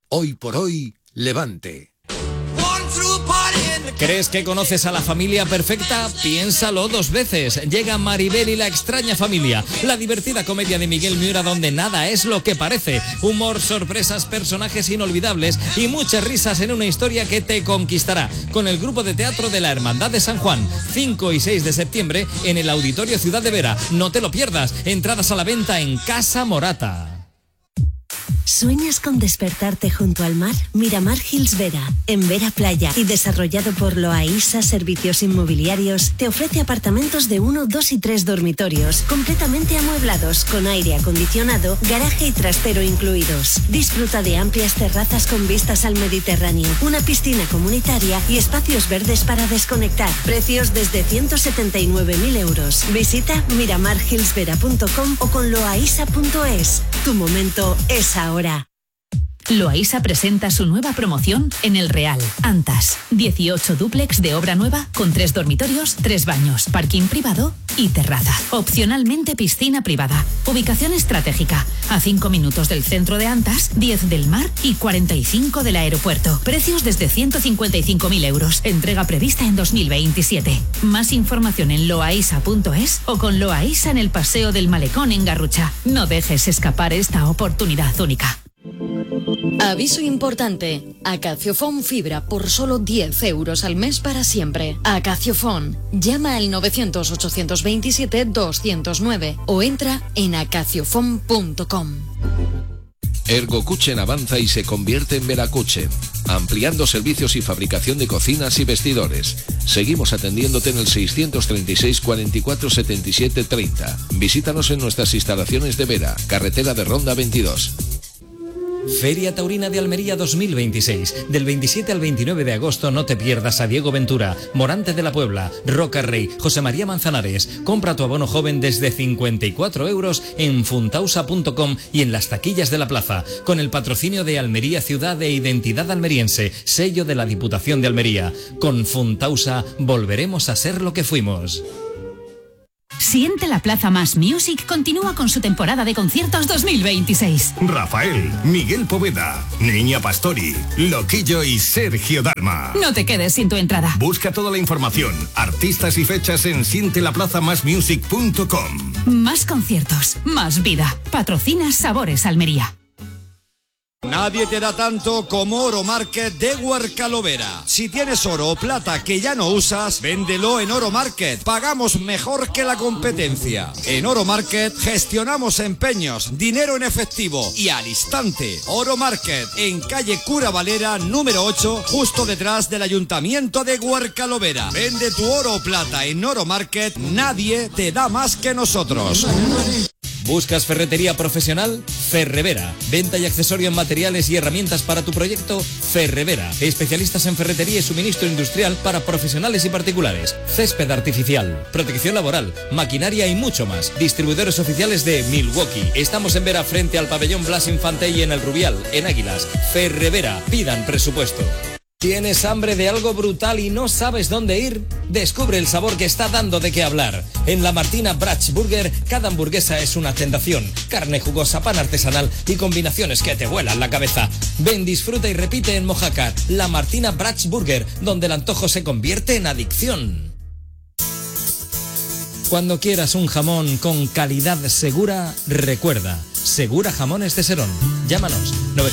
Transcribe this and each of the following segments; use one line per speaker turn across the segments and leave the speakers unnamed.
Hoy por hoy, Levante.
¿Crees que conoces a la familia perfecta? Piénsalo dos veces. Llega Maribel y la extraña familia, la divertida comedia de Miguel Miura donde nada es lo que parece. Humor, sorpresas, personajes inolvidables y muchas risas en una historia que te conquistará. Con el grupo de teatro de la Hermandad de San Juan, 5 y 6 de septiembre en el Auditorio Ciudad de Vera. No te lo pierdas. Entradas a la venta en Casa Morata.
¿Sueñas con despertarte junto al mar? Miramar Hills Vera, en Vera Playa y desarrollado por Loaisa Servicios Inmobiliarios, te ofrece apartamentos de 1, 2 y 3 dormitorios, completamente amueblados, con aire acondicionado, garaje y trastero incluidos. Disfruta de amplias terrazas con vistas al Mediterráneo, una piscina comunitaria y espacios verdes para desconectar. Precios desde 179.000 euros. Visita miramarhillsvera.com o con loaisa.es. Tu momento es ahora.
Loaisa presenta su nueva promoción en El Real, Antas. 18 dúplex de obra nueva con 3 dormitorios, 3 baños, parking privado y terraza. Opcionalmente piscina privada. Ubicación estratégica. A 5 minutos del centro de Antas, 10 del mar y 45 del aeropuerto. Precios desde 155.000 euros. Entrega prevista en 2027. Más información en loaisa.es o con Loaisa en el Paseo del Malecón en Garrucha. No dejes escapar esta oportunidad única.
Aviso importante. Acaciofón Fibra por solo 10 euros al mes para siempre. Acaciofón. Llama al 900-827-209 o entra en acaciofón.com.
Ergokuchen avanza y se convierte en Verakuchen, ampliando servicios y fabricación de cocinas y vestidores. Seguimos atendiéndote en el 636 44 77 30. Visítanos en nuestras instalaciones de Vera, carretera de Ronda 22.
Feria Taurina de Almería 2026. Del 27 al 29 de agosto no te pierdas a Diego Ventura, Morante de la Puebla, Roca Rey, José María Manzanares. Compra tu abono joven desde 54 euros en funtausa.com y en las taquillas de la plaza. Con el patrocinio de Almería Ciudad de Identidad Almeriense, sello de la Diputación de Almería. Con Funtausa volveremos a ser lo que fuimos.
Siente la Plaza Más Music continúa con su temporada de conciertos 2026.
Rafael, Miguel Poveda, Niña Pastori, Loquillo y Sergio Dalma.
No te quedes sin tu entrada.
Busca toda la información, artistas y fechas en sientelaplazamasmusic.com.
Más conciertos, más vida. Patrocina Sabores Almería.
Nadie te da tanto como Oro Market de Huercalovera. Si tienes oro o plata que ya no usas, véndelo en Oro Market. Pagamos mejor que la competencia. En Oro Market gestionamos empeños, dinero en efectivo y al instante. Oro Market, en calle Cura Valera, número 8, justo detrás del Ayuntamiento de Huercalovera. Vende tu oro o plata en Oro Market. Nadie te da más que nosotros.
¿Buscas ferretería profesional? Ferrevera. Venta y accesorio en materiales y herramientas para tu proyecto. Ferrevera. Especialistas en ferretería y suministro industrial para profesionales y particulares. Césped artificial, protección laboral, maquinaria y mucho más. Distribuidores oficiales de Milwaukee. Estamos en Vera frente al pabellón Blas Infante y en el Rubial, en Águilas. Ferrevera. Pidan presupuesto. ¿Tienes hambre de algo brutal y no sabes dónde ir? Descubre el sabor que está dando de qué hablar. En la Martina Brach Burger, cada hamburguesa es una tentación. Carne jugosa, pan artesanal y combinaciones que te vuelan la cabeza. Ven, disfruta y repite en Mojácar. La Martina Brach Burger, donde el antojo se convierte en adicción. Cuando quieras un jamón con calidad segura, recuerda, Segura Jamones de Serón. Llámanos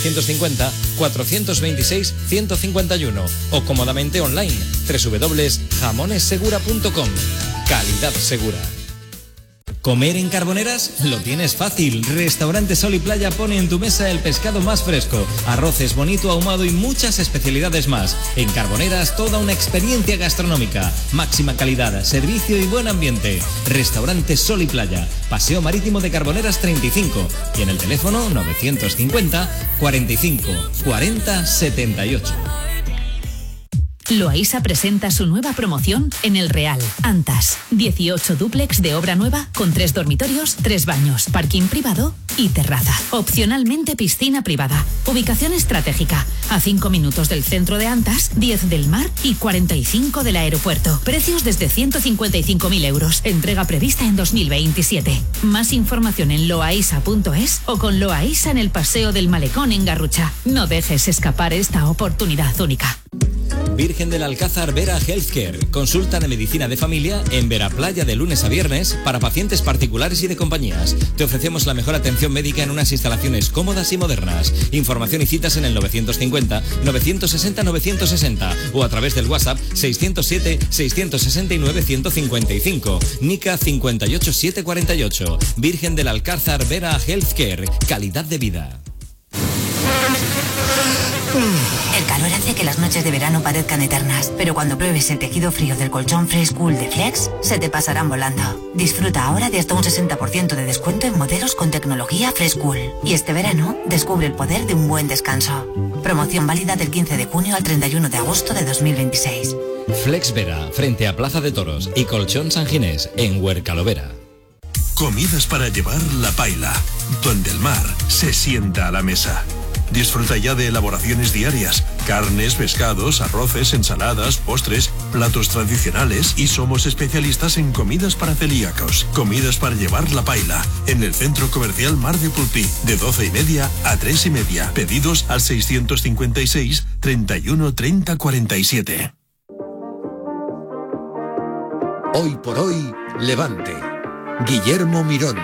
950-426-151 o cómodamente online www.jamonessegura.com. Calidad segura. ¿Comer en Carboneras? Lo tienes fácil. Restaurante Sol y Playa pone en tu mesa el pescado más fresco, arroces, bonito, ahumado y muchas especialidades más. En Carboneras, toda una experiencia gastronómica. Máxima calidad, servicio y buen ambiente. Restaurante Sol y Playa, Paseo Marítimo de Carboneras 35 y en el teléfono 950 45 40 78.
Loaisa presenta su nueva promoción en El Real, Antas. 18 dúplex de obra nueva con 3 dormitorios, 3 baños, parking privado y terraza. Opcionalmente piscina privada. Ubicación estratégica. A 5 minutos del centro de Antas, 10 del mar y 45 del aeropuerto. Precios desde 155.000 euros. Entrega prevista en 2027. Más información en loaisa.es o con Loaisa en el Paseo del Malecón en Garrucha. No dejes escapar esta oportunidad única.
Virgen del Alcázar Vera Healthcare. Consulta de medicina de familia en Veraplaya de lunes a viernes para pacientes particulares y de compañías. Te ofrecemos la mejor atención médica en unas instalaciones cómodas y modernas. Información y citas en el 950 960 960 o a través del WhatsApp 607 669 155. Nica 58748. Virgen del Alcázar Vera Healthcare. Calidad de vida.
El calor hace que las noches de verano parezcan eternas, pero cuando pruebes el tejido frío del colchón Fresh-Cool de Flex, se te pasarán volando. Disfruta ahora de hasta un 60% de descuento en modelos con tecnología Fresh-Cool. Y este verano, descubre el poder de un buen descanso. Promoción válida del 15 de junio al 31 de agosto de 2026.
Flex Vera, frente a Plaza de Toros y Colchón San Ginés, en Huercalovera.
Comidas para llevar la paila, donde el mar se sienta a la mesa. Disfruta ya de elaboraciones diarias, carnes, pescados, arroces, ensaladas, postres, platos tradicionales y somos especialistas en comidas para celíacos. Comidas para llevar la paila, en el Centro Comercial Mar de Pulpí, de 12:30 a 3:30. Pedidos al 656 31 30 47.
Hoy por hoy, Levante. Guillermo Mirón.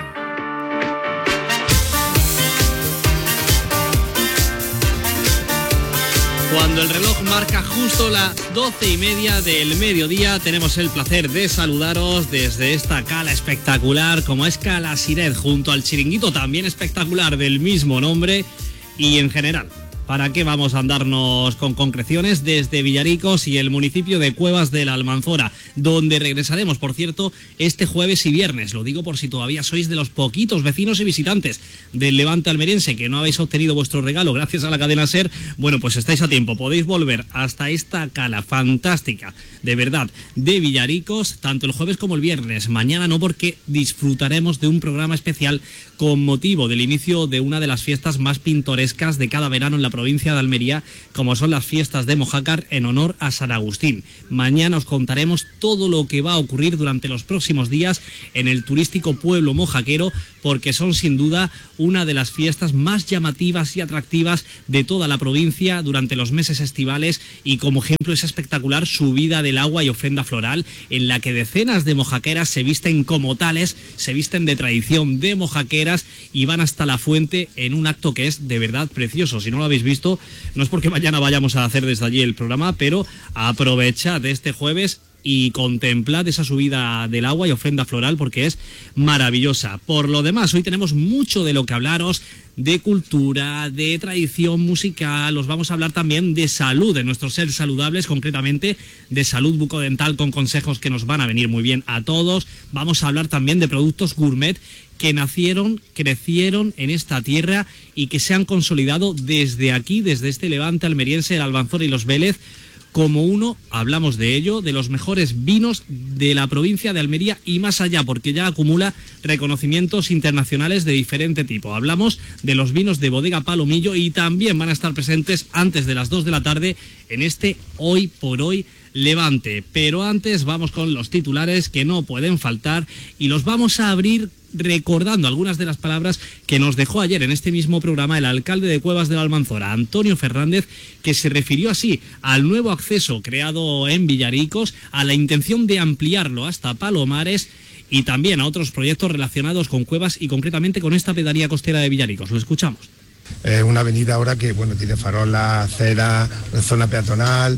Cuando el reloj marca justo las 12:30 del mediodía, tenemos el placer de saludaros desde esta cala espectacular como es Cala Siret, junto al chiringuito también espectacular del mismo nombre. Y en general, ¿para qué vamos a andarnos con concreciones? Desde Villaricos y el municipio de Cuevas de la Almanzora, donde regresaremos, por cierto, este jueves y viernes. Lo digo por si todavía sois de los poquitos vecinos y visitantes del Levante almeriense que no habéis obtenido vuestro regalo gracias a la cadena SER. Bueno, pues estáis a tiempo. Podéis volver hasta esta cala fantástica, de verdad, de Villaricos, tanto el jueves como el viernes. Mañana no, porque disfrutaremos de un programa especial con motivo del inicio de una de las fiestas más pintorescas de cada verano en la provincia de Almería, como son las fiestas de Mojácar en honor a San Agustín. Mañana os contaremos todo lo que va a ocurrir durante los próximos días en el turístico pueblo mojaquero, porque son sin duda una de las fiestas más llamativas y atractivas de toda la provincia durante los meses estivales, y como ejemplo es espectacular subida del agua y ofrenda floral, en la que decenas de mojaqueras se visten como tales, se visten de tradición de mojaqueras y van hasta la fuente en un acto que es de verdad precioso. Si no lo habéis visto, no es porque mañana vayamos a hacer desde allí el programa, pero aprovechad este jueves y contemplad esa subida del agua y ofrenda floral, porque es maravillosa. Por lo demás, hoy tenemos mucho de lo que hablaros, de cultura, de tradición musical. Os vamos a hablar también de salud, de nuestros seres saludables, concretamente de salud bucodental, con consejos que nos van a venir muy bien a todos. Vamos a hablar también de productos gourmet que nacieron, crecieron en esta tierra y que se han consolidado desde aquí, desde este Levante almeriense, el Almanzora y los Vélez, como uno, hablamos de ello, de los mejores vinos de la provincia de Almería y más allá, porque ya acumula reconocimientos internacionales de diferente tipo. Hablamos de los vinos de Bodega Palomillo y también van a estar presentes antes de las 2 de la tarde en este Hoy por Hoy Levante. Pero antes vamos con los titulares que no pueden faltar y los vamos a abrir recordando algunas de las palabras que nos dejó ayer en este mismo programa el alcalde de Cuevas de la Almanzora, Antonio Fernández, que se refirió así al nuevo acceso creado en Villaricos, a la intención de ampliarlo hasta Palomares y también a otros proyectos relacionados con Cuevas y concretamente con esta pedanía costera de Villaricos. Lo escuchamos.
Una avenida ahora que tiene farolas, acera, zona peatonal,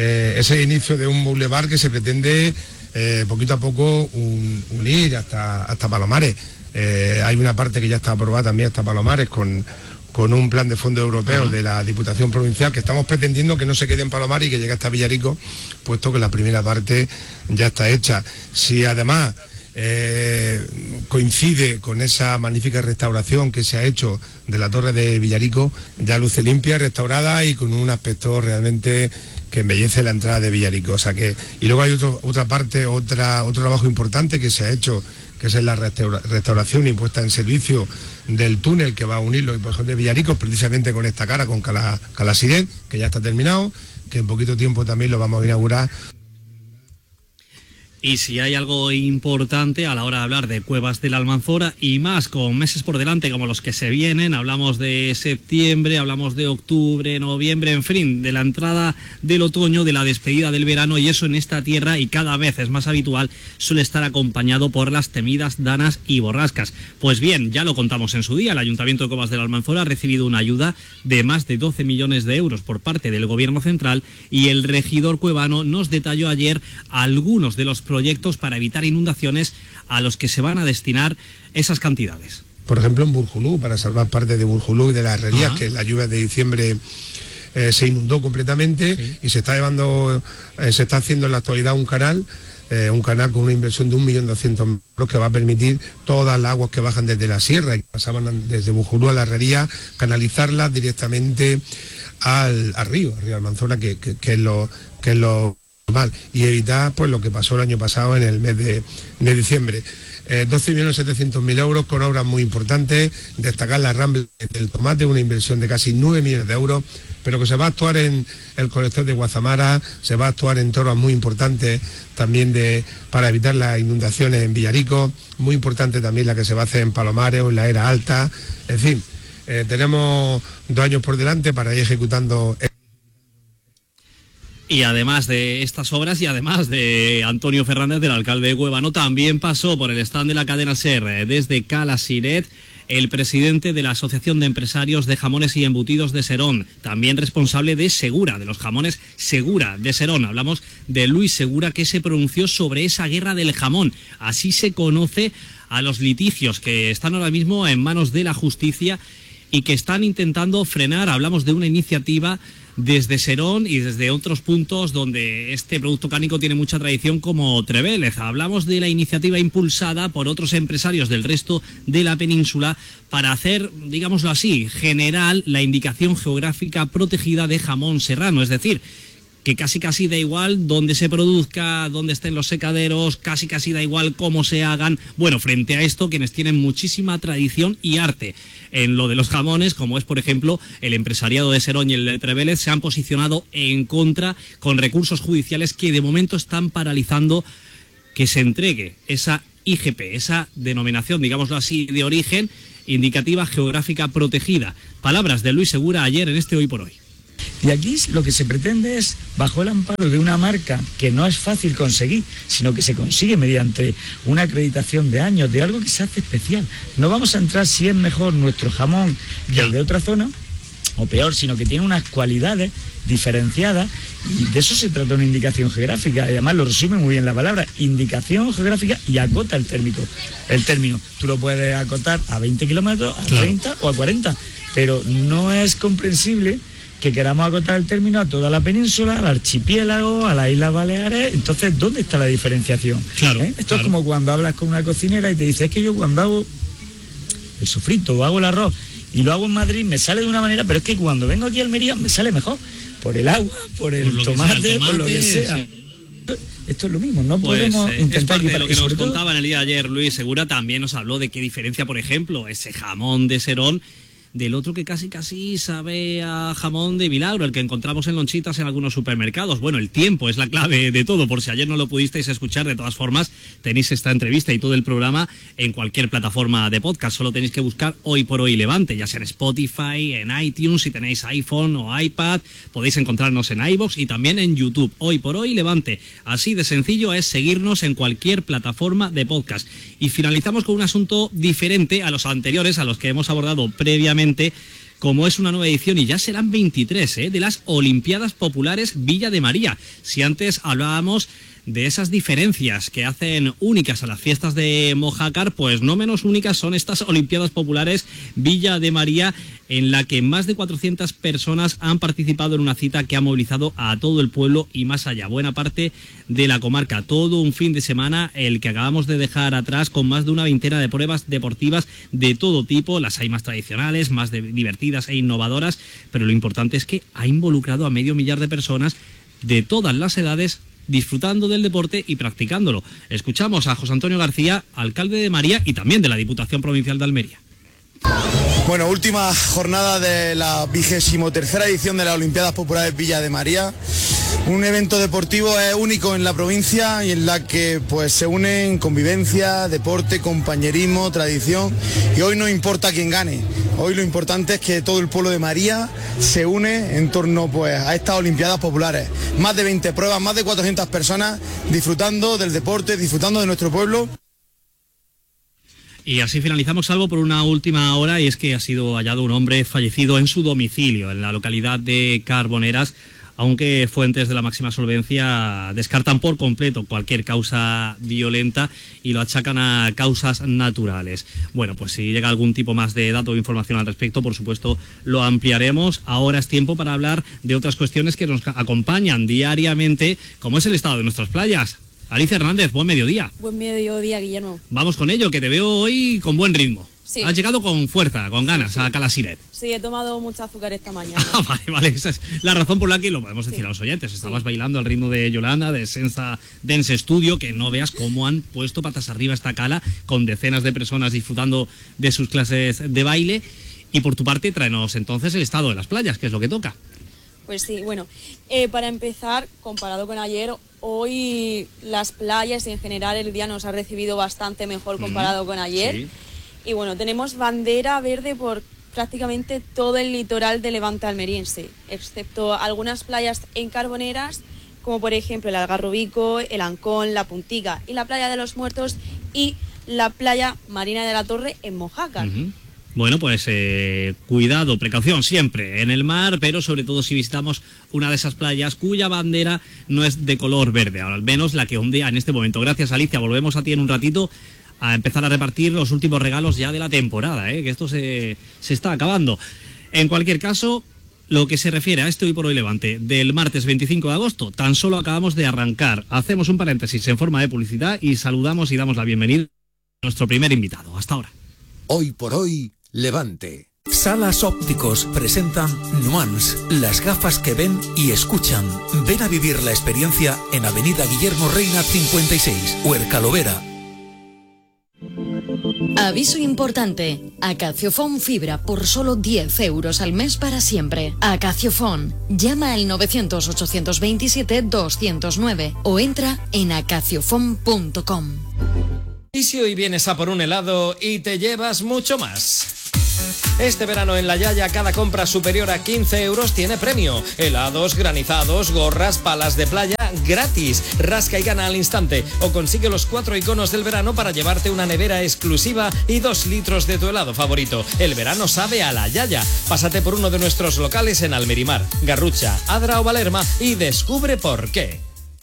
ese inicio de un boulevard que se pretende poquito a poco unir hasta Palomares. Hay una parte que ya está aprobada también hasta Palomares con un plan de fondos europeos de la Diputación Provincial, que estamos pretendiendo que no se quede en Palomares y que llegue hasta Villaricos, puesto que la primera parte ya está hecha. Si además coincide con esa magnífica restauración que se ha hecho de la torre de Villaricos, ya luce limpia, restaurada y con un aspecto realmente embellece la entrada de Villarico. O sea que, y luego hay otro trabajo importante que se ha hecho, que es la restauración y puesta en servicio del túnel que va a unir los hipojos de Villarico, precisamente con esta cara, con Calasiret, que ya está terminado, que en poquito tiempo también lo vamos a inaugurar.
Y si hay algo importante a la hora de hablar de Cuevas de la Almanzora, y más con meses por delante como los que se vienen, hablamos de septiembre, hablamos de octubre, noviembre, en fin, de la entrada del otoño, de la despedida del verano, y eso en esta tierra, y cada vez es más habitual, suele estar acompañado por las temidas danas y borrascas. Pues bien, ya lo contamos en su día, el Ayuntamiento de Cuevas de la Almanzora ha recibido una ayuda de más de 12 millones de euros por parte del Gobierno Central, y el regidor cuevano nos detalló ayer algunos de los proyectos para evitar inundaciones a los que se van a destinar esas cantidades.
Por ejemplo, en Burjulú, para salvar parte de Burjulú y de las herrerías, que la lluvia de diciembre se inundó completamente, y se está haciendo en la actualidad un canal con una inversión de 1.200.000 euros que va a permitir todas las aguas que bajan desde la sierra y que pasaban desde Burjulú a la herrería, canalizarlas directamente al río Almanzora, que es lo normal, y evitar pues lo que pasó el año pasado en el mes de diciembre. 12.700.000 euros con obras muy importantes, destacar la Rambla del Tomate, una inversión de casi 9 millones de euros, pero que se va a actuar en el colector de Guazamara, se va a actuar en torres muy importantes también para evitar las inundaciones en Villarico, muy importante también la que se va a hacer en Palomares o en la Era Alta. En fin, tenemos 2 años por delante para ir ejecutando.
Y además de estas obras, y además de Antonio Fernández, del alcalde de Cuevano, también pasó por el stand de la cadena SER desde Calasiret el presidente de la Asociación de Empresarios de Jamones y Embutidos de Serón, también responsable de Segura, de los jamones Segura de Serón. Hablamos de Luis Segura, que se pronunció sobre esa guerra del jamón. Así se conoce a los litigios que están ahora mismo en manos de la justicia y que están intentando frenar. Hablamos de una iniciativa desde Serón y desde otros puntos donde este producto cárnico tiene mucha tradición, como Trevélez. Hablamos de la iniciativa impulsada por otros empresarios del resto de la península para hacer, digámoslo así, general la indicación geográfica protegida de jamón serrano, es decir, que casi da igual dónde se produzca, dónde estén los secaderos, casi da igual cómo se hagan. Bueno, frente a esto, quienes tienen muchísima tradición y arte en lo de los jamones, como es por ejemplo el empresariado de Serón y el de Trevélez, se han posicionado en contra con recursos judiciales que de momento están paralizando que se entregue esa IGP, esa denominación, digámoslo así, de origen, indicativa geográfica protegida. Palabras de Luis Segura ayer en este Hoy por Hoy.
Y aquí lo que se pretende es, bajo el amparo de una marca que no es fácil conseguir, sino que se consigue mediante una acreditación de años, de algo que se hace especial. No vamos a entrar si es mejor nuestro jamón que el de otra zona, o peor, sino que tiene unas cualidades diferenciadas, y de eso se trata una indicación geográfica. Y además lo resume muy bien la palabra, indicación geográfica, y acota el término. Tú lo puedes acotar a 20 kilómetros, a 30 o a 40, pero no es comprensible que queramos acotar el término a toda la península, al archipiélago, a las Islas Baleares. Entonces, ¿dónde está la diferenciación?
Claro,
Esto es como cuando hablas con una cocinera y te dice, es que yo cuando hago el sofrito o hago el arroz y lo hago en Madrid me sale de una manera, pero es que cuando vengo aquí a Almería me sale mejor, por el agua, por el tomate, por lo que sea. Sí. Esto es lo mismo, no podemos intentar...
Es parte de lo que nos contaba en el día de ayer Luis Segura. También nos habló de qué diferencia, por ejemplo, ese jamón de Serón del otro que casi sabe a jamón de milagro, el que encontramos en lonchitas en algunos supermercados. Bueno, el tiempo es la clave de todo. Por si ayer no lo pudisteis escuchar, de todas formas, tenéis esta entrevista y todo el programa en cualquier plataforma de podcast. Solo tenéis que buscar Hoy por Hoy Levante, ya sea en Spotify, en iTunes, si tenéis iPhone o iPad. Podéis encontrarnos en iVoox y también en YouTube. Hoy por Hoy Levante. Así de sencillo es seguirnos en cualquier plataforma de podcast. Y finalizamos con un asunto diferente a los anteriores, a los que hemos abordado previamente, como es una nueva edición, y ya serán 23, de las Olimpiadas Populares Villa de María. Si antes hablábamos de esas diferencias que hacen únicas a las fiestas de Mojácar, pues no menos únicas son estas Olimpiadas Populares Villa de María, en la que más de 400 personas han participado en una cita que ha movilizado a todo el pueblo y más allá, buena parte de la comarca. Todo un fin de semana el que acabamos de dejar atrás, con más de una veintena de pruebas deportivas de todo tipo. Las hay más tradicionales, más divertidas e innovadoras, pero lo importante es que ha involucrado a 500.000 de personas de todas las edades, disfrutando del deporte y practicándolo. Escuchamos a José Antonio García, alcalde de María y también de la Diputación Provincial de Almería.
Bueno, última jornada de la 23ª edición de las Olimpiadas Populares Villa de María. Un evento deportivo único en la provincia y en la que pues se unen convivencia, deporte, compañerismo, tradición, y hoy no importa quién gane. Hoy lo importante es que todo el pueblo de María se une en torno pues a estas Olimpiadas Populares. Más de 20 pruebas, más de 400 personas disfrutando del deporte, disfrutando de nuestro pueblo.
Y así finalizamos, salvo por una última hora, y es que ha sido hallado un hombre fallecido en su domicilio, en la localidad de Carboneras, aunque fuentes de la máxima solvencia descartan por completo cualquier causa violenta y lo achacan a causas naturales. Bueno, pues si llega algún tipo más de dato o información al respecto, por supuesto, lo ampliaremos. Ahora es tiempo para hablar de otras cuestiones que nos acompañan diariamente, como es el estado de nuestras playas. Alicia Hernández, buen mediodía.
Buen mediodía, Guillermo.
Vamos con ello, que te veo hoy con buen ritmo.
Sí.
Has llegado con fuerza, con ganas a Cala Siret.
Sí, he tomado mucho azúcar esta mañana.
Vale, esa es la razón por la que lo podemos decir a los oyentes. Estabas bailando al ritmo de Yolanda, de Senza Dance Studio, que no veas cómo han puesto patas arriba esta cala, con decenas de personas disfrutando de sus clases de baile. Y por tu parte, tráenos entonces el estado de las playas, que es lo que toca.
Pues sí, bueno, para empezar, comparado con ayer, hoy las playas en general el día nos ha recibido bastante mejor comparado con ayer. Sí. Y bueno, tenemos bandera verde por prácticamente todo el litoral de Levante almeriense, excepto algunas playas en Carboneras, como por ejemplo el Algarrobico, el Ancón, la Puntiga y la Playa de los Muertos, y la playa Marina de la Torre en Mojácar.
Bueno, pues cuidado, precaución siempre en el mar, pero sobre todo si visitamos una de esas playas cuya bandera no es de color verde, al menos la que ondea en este momento. Gracias, Alicia, volvemos a ti en un ratito a empezar a repartir los últimos regalos ya de la temporada, que esto se está acabando. En cualquier caso, lo que se refiere a este Hoy por Hoy Levante del martes 25 de agosto, tan solo acabamos de arrancar. Hacemos un paréntesis en forma de publicidad y saludamos y damos la bienvenida a nuestro primer invitado. Hasta ahora.
Hoy por Hoy Levante.
Salas Ópticos presentan Nuance, las gafas que ven y escuchan. Ven a vivir la experiencia en Avenida Guillermo Reina 56, Huercalovera.
Aviso importante, Acaciofón Fibra por solo 10 euros al mes para siempre. Acaciofón, llama al 900-827-209 o entra en acaciofón.com.
¿Y si hoy vienes a por un helado y te llevas mucho más? Este verano en La Yaya cada compra superior a 15 euros tiene premio. Helados, granizados, gorras, palas de playa, gratis. Rasca y gana al instante. O consigue los 4 iconos del verano para llevarte una nevera exclusiva y 2 litros de tu helado favorito. El verano sabe a La Yaya. Pásate por uno de nuestros locales en Almerimar, Garrucha, Adra o Valerma y descubre por qué.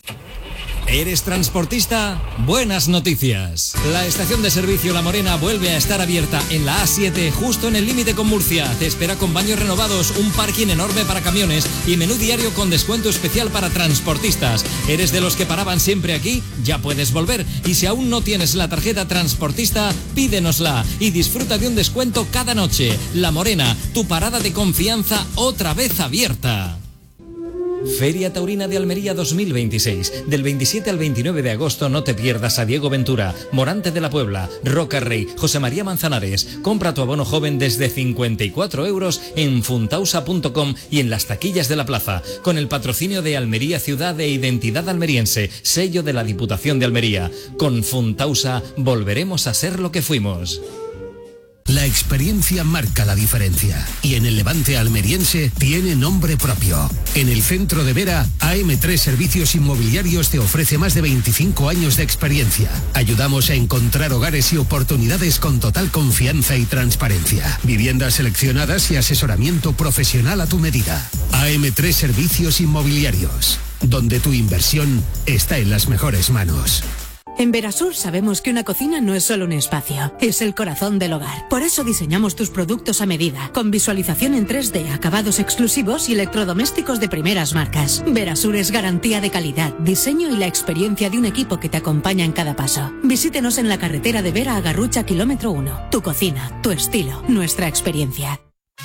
¿Eres transportista? Buenas noticias. La estación de servicio La Morena vuelve a estar abierta en la A7, justo en el límite con Murcia. Te espera con baños renovados, un parking enorme para camiones y menú diario con descuento especial para transportistas. ¿Eres de los que paraban siempre aquí? Ya puedes volver. Y si aún no tienes la tarjeta transportista, pídenosla y disfruta de un descuento cada noche. La Morena, tu parada de confianza otra vez abierta. Feria Taurina de Almería 2026. Del 27 al 29 de agosto no te pierdas a Diego Ventura, Morante de la Puebla, Roca Rey, José María Manzanares. Compra tu abono joven desde 54 euros en funtausa.com y en las taquillas de la plaza. Con el patrocinio de Almería Ciudad de Identidad Almeriense, sello de la Diputación de Almería. Con Funtausa volveremos a ser lo que fuimos.
La experiencia marca la diferencia y en el Levante almeriense tiene nombre propio. En el centro de Vera, AM3 Servicios Inmobiliarios te ofrece más de 25 años de experiencia. Ayudamos a encontrar hogares y oportunidades con total confianza y transparencia. Viviendas seleccionadas y asesoramiento profesional a tu medida. AM3 Servicios Inmobiliarios, donde tu inversión está en las mejores manos.
En Verasur sabemos que una cocina no es solo un espacio, es el corazón del hogar. Por eso diseñamos tus productos a medida, con visualización en 3D, acabados exclusivos y electrodomésticos de primeras marcas. Verasur es garantía de calidad, diseño y la experiencia de un equipo que te acompaña en cada paso. Visítenos en la carretera de Vera a Garrucha, kilómetro 1. Tu cocina, tu estilo, nuestra experiencia.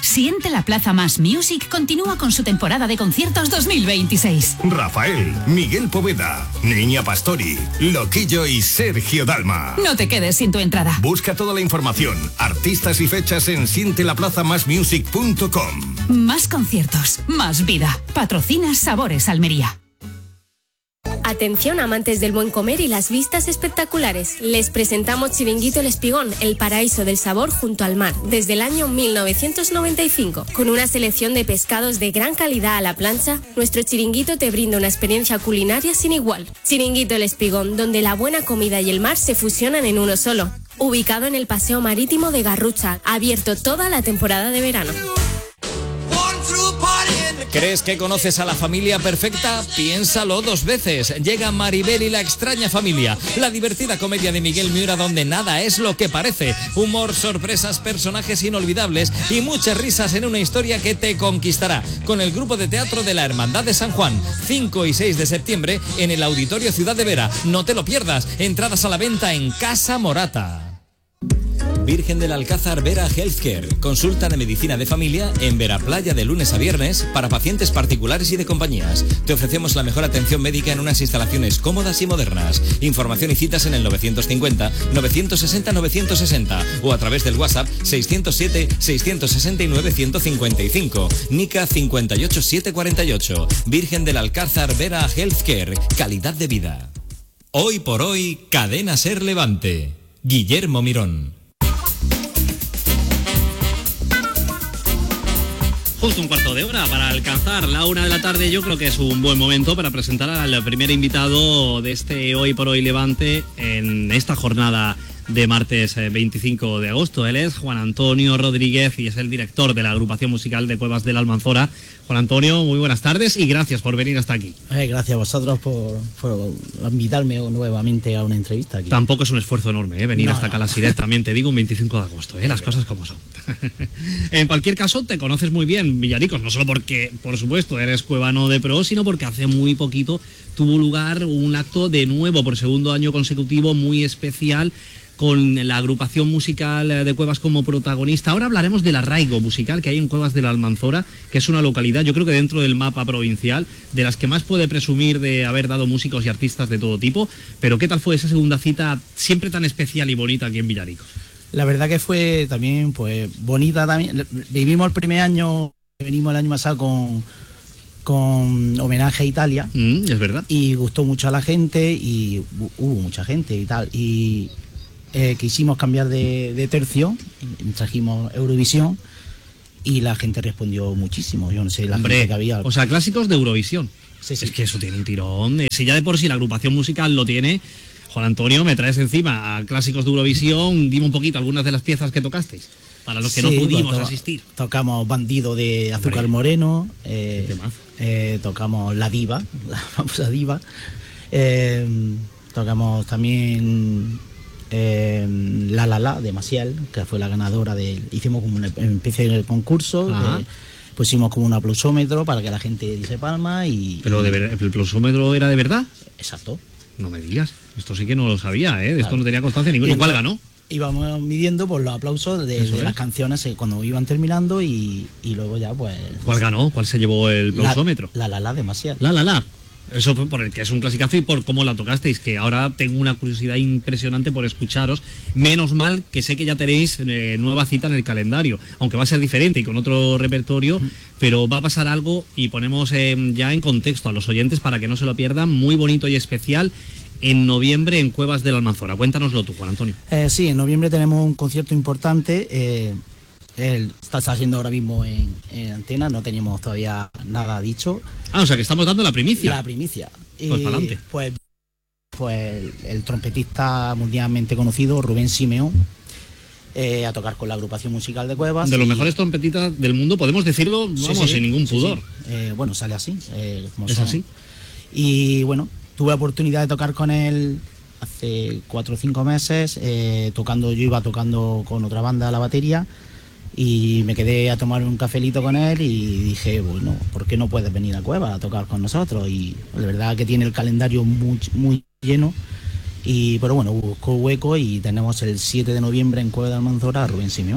Siente la Plaza Más Music continúa con su temporada de conciertos 2026.
Rafael, Miguel Poveda, Niña Pastori, Loquillo y Sergio Dalma.
No te quedes sin tu entrada.
Busca toda la información, artistas y fechas en sientelaplazamasmusic.com.
Más conciertos, más vida. Patrocina Sabores Almería.
Atención amantes del buen comer y las vistas espectaculares. Les presentamos Chiringuito El Espigón, el paraíso del sabor junto al mar, desde el año 1995. Con una selección de pescados de gran calidad a la plancha, nuestro chiringuito te brinda una experiencia culinaria sin igual. Chiringuito El Espigón, donde la buena comida y el mar se fusionan en uno solo. Ubicado en el Paseo Marítimo de Garrucha, abierto toda la temporada de verano.
¿Crees que conoces a la familia perfecta? Piénsalo 2 veces. Llega Maribel y la extraña familia, la divertida comedia de Miguel Miura donde nada es lo que parece. Humor, sorpresas, personajes inolvidables y muchas risas en una historia que te conquistará. Con el grupo de teatro de la Hermandad de San Juan, 5 y 6 de septiembre en el Auditorio Ciudad de Vera. No te lo pierdas. Entradas a la venta en Casa Morata. Virgen del Alcázar Vera Healthcare. Consulta de medicina de familia en Vera Playa de lunes a viernes para pacientes particulares y de compañías. Te ofrecemos la mejor atención médica en unas instalaciones cómodas y modernas. Información y citas en el 950-960-960 o a través del WhatsApp 607-669-155. NICA 58748. Virgen del Alcázar Vera Healthcare. Calidad de vida. Hoy por hoy, Cadena Ser Levante. Guillermo Mirón.
Justo un cuarto de hora para alcanzar la 1 de la tarde. Yo creo que es un buen momento para presentar al primer invitado de este Hoy por Hoy Levante en esta jornada de martes 25 de agosto. Él es Juan Antonio Rodríguez y es el director de la agrupación musical de Cuevas de la Almanzora. Juan Antonio, muy buenas tardes y gracias por venir hasta aquí.
Gracias a vosotros por invitarme nuevamente a una entrevista aquí.
Tampoco es un esfuerzo enorme, venir hasta Calasiret, también te digo, un 25 de agosto, las cosas como son. En cualquier caso, te conoces muy bien, Villaricos, no solo porque, por supuesto, eres cuevano de pro, sino porque hace muy poquito tuvo lugar un acto de nuevo, por segundo año consecutivo, muy especial, con la agrupación musical de Cuevas como protagonista. Ahora hablaremos del arraigo musical que hay en Cuevas de la Almanzora, que es una localidad, yo creo que dentro del mapa provincial, de las que más puede presumir de haber dado músicos y artistas de todo tipo. Pero ¿qué tal fue esa segunda cita siempre tan especial y bonita aquí en Villaricos?
La verdad que fue también pues bonita también. Vivimos el primer año, venimos el año pasado con homenaje a Italia.
Es verdad.
Y gustó mucho a la gente y hubo mucha gente y tal. Y quisimos cambiar de tercio, trajimos Eurovisión y la gente respondió muchísimo. Yo no sé, la gente que había.
O sea, clásicos de Eurovisión.
Sí.
Es que eso tiene un tirón. Si ya de por sí la agrupación musical lo tiene, Juan Antonio, me traes encima a clásicos de Eurovisión. Dime un poquito algunas de las piezas que tocasteis, para los que no pudimos asistir.
Tocamos Bandido de Azúcar Moreno, tocamos La Diva, la famosa Diva, tocamos también La de Maciel, que fue la ganadora hicimos como una especie de concurso, pusimos como un aplausómetro para que la gente diese palma y...
¿Pero el aplausómetro era de verdad?
Exacto.
No me digas, esto sí que no lo sabía, de esto no tenía constancia ninguna. ¿Cuál ganó?
Íbamos midiendo por los aplausos de las canciones cuando iban terminando y luego ya pues...
¿Cuál ganó? ¿Cuál se llevó el aplausómetro?
La de Maciel.
La. Eso fue por el que es un clasicazo y por cómo la tocasteis, que ahora tengo una curiosidad impresionante por escucharos. Menos mal que sé que ya tenéis nueva cita en el calendario, aunque va a ser diferente y con otro repertorio, pero va a pasar algo y ponemos ya en contexto a los oyentes para que no se lo pierdan, muy bonito y especial, en noviembre en Cuevas de la Almanzora. Cuéntanoslo tú, Juan Antonio.
Sí, en noviembre tenemos un concierto importante. Está haciendo ahora mismo en antena, no teníamos todavía nada dicho.
O sea que estamos dando la primicia.
La primicia.
Pues para adelante.
Pues el trompetista mundialmente conocido, Rubén Simeón, a tocar con la agrupación musical de Cuevas.
De los mejores trompetistas del mundo, podemos decirlo, sin ningún pudor.
Bueno, sale así.
Es así.
Y bueno, tuve la oportunidad de tocar con él hace 4 o 5 meses, yo iba tocando con otra banda la batería. Y me quedé a tomar un cafelito con él y dije, bueno, ¿por qué no puedes venir a Cuevas a tocar con nosotros? Y la verdad que tiene el calendario muy lleno, pero bueno, buscó hueco y tenemos el 7 de noviembre en Cuevas de Almanzora a Rubén Simeón.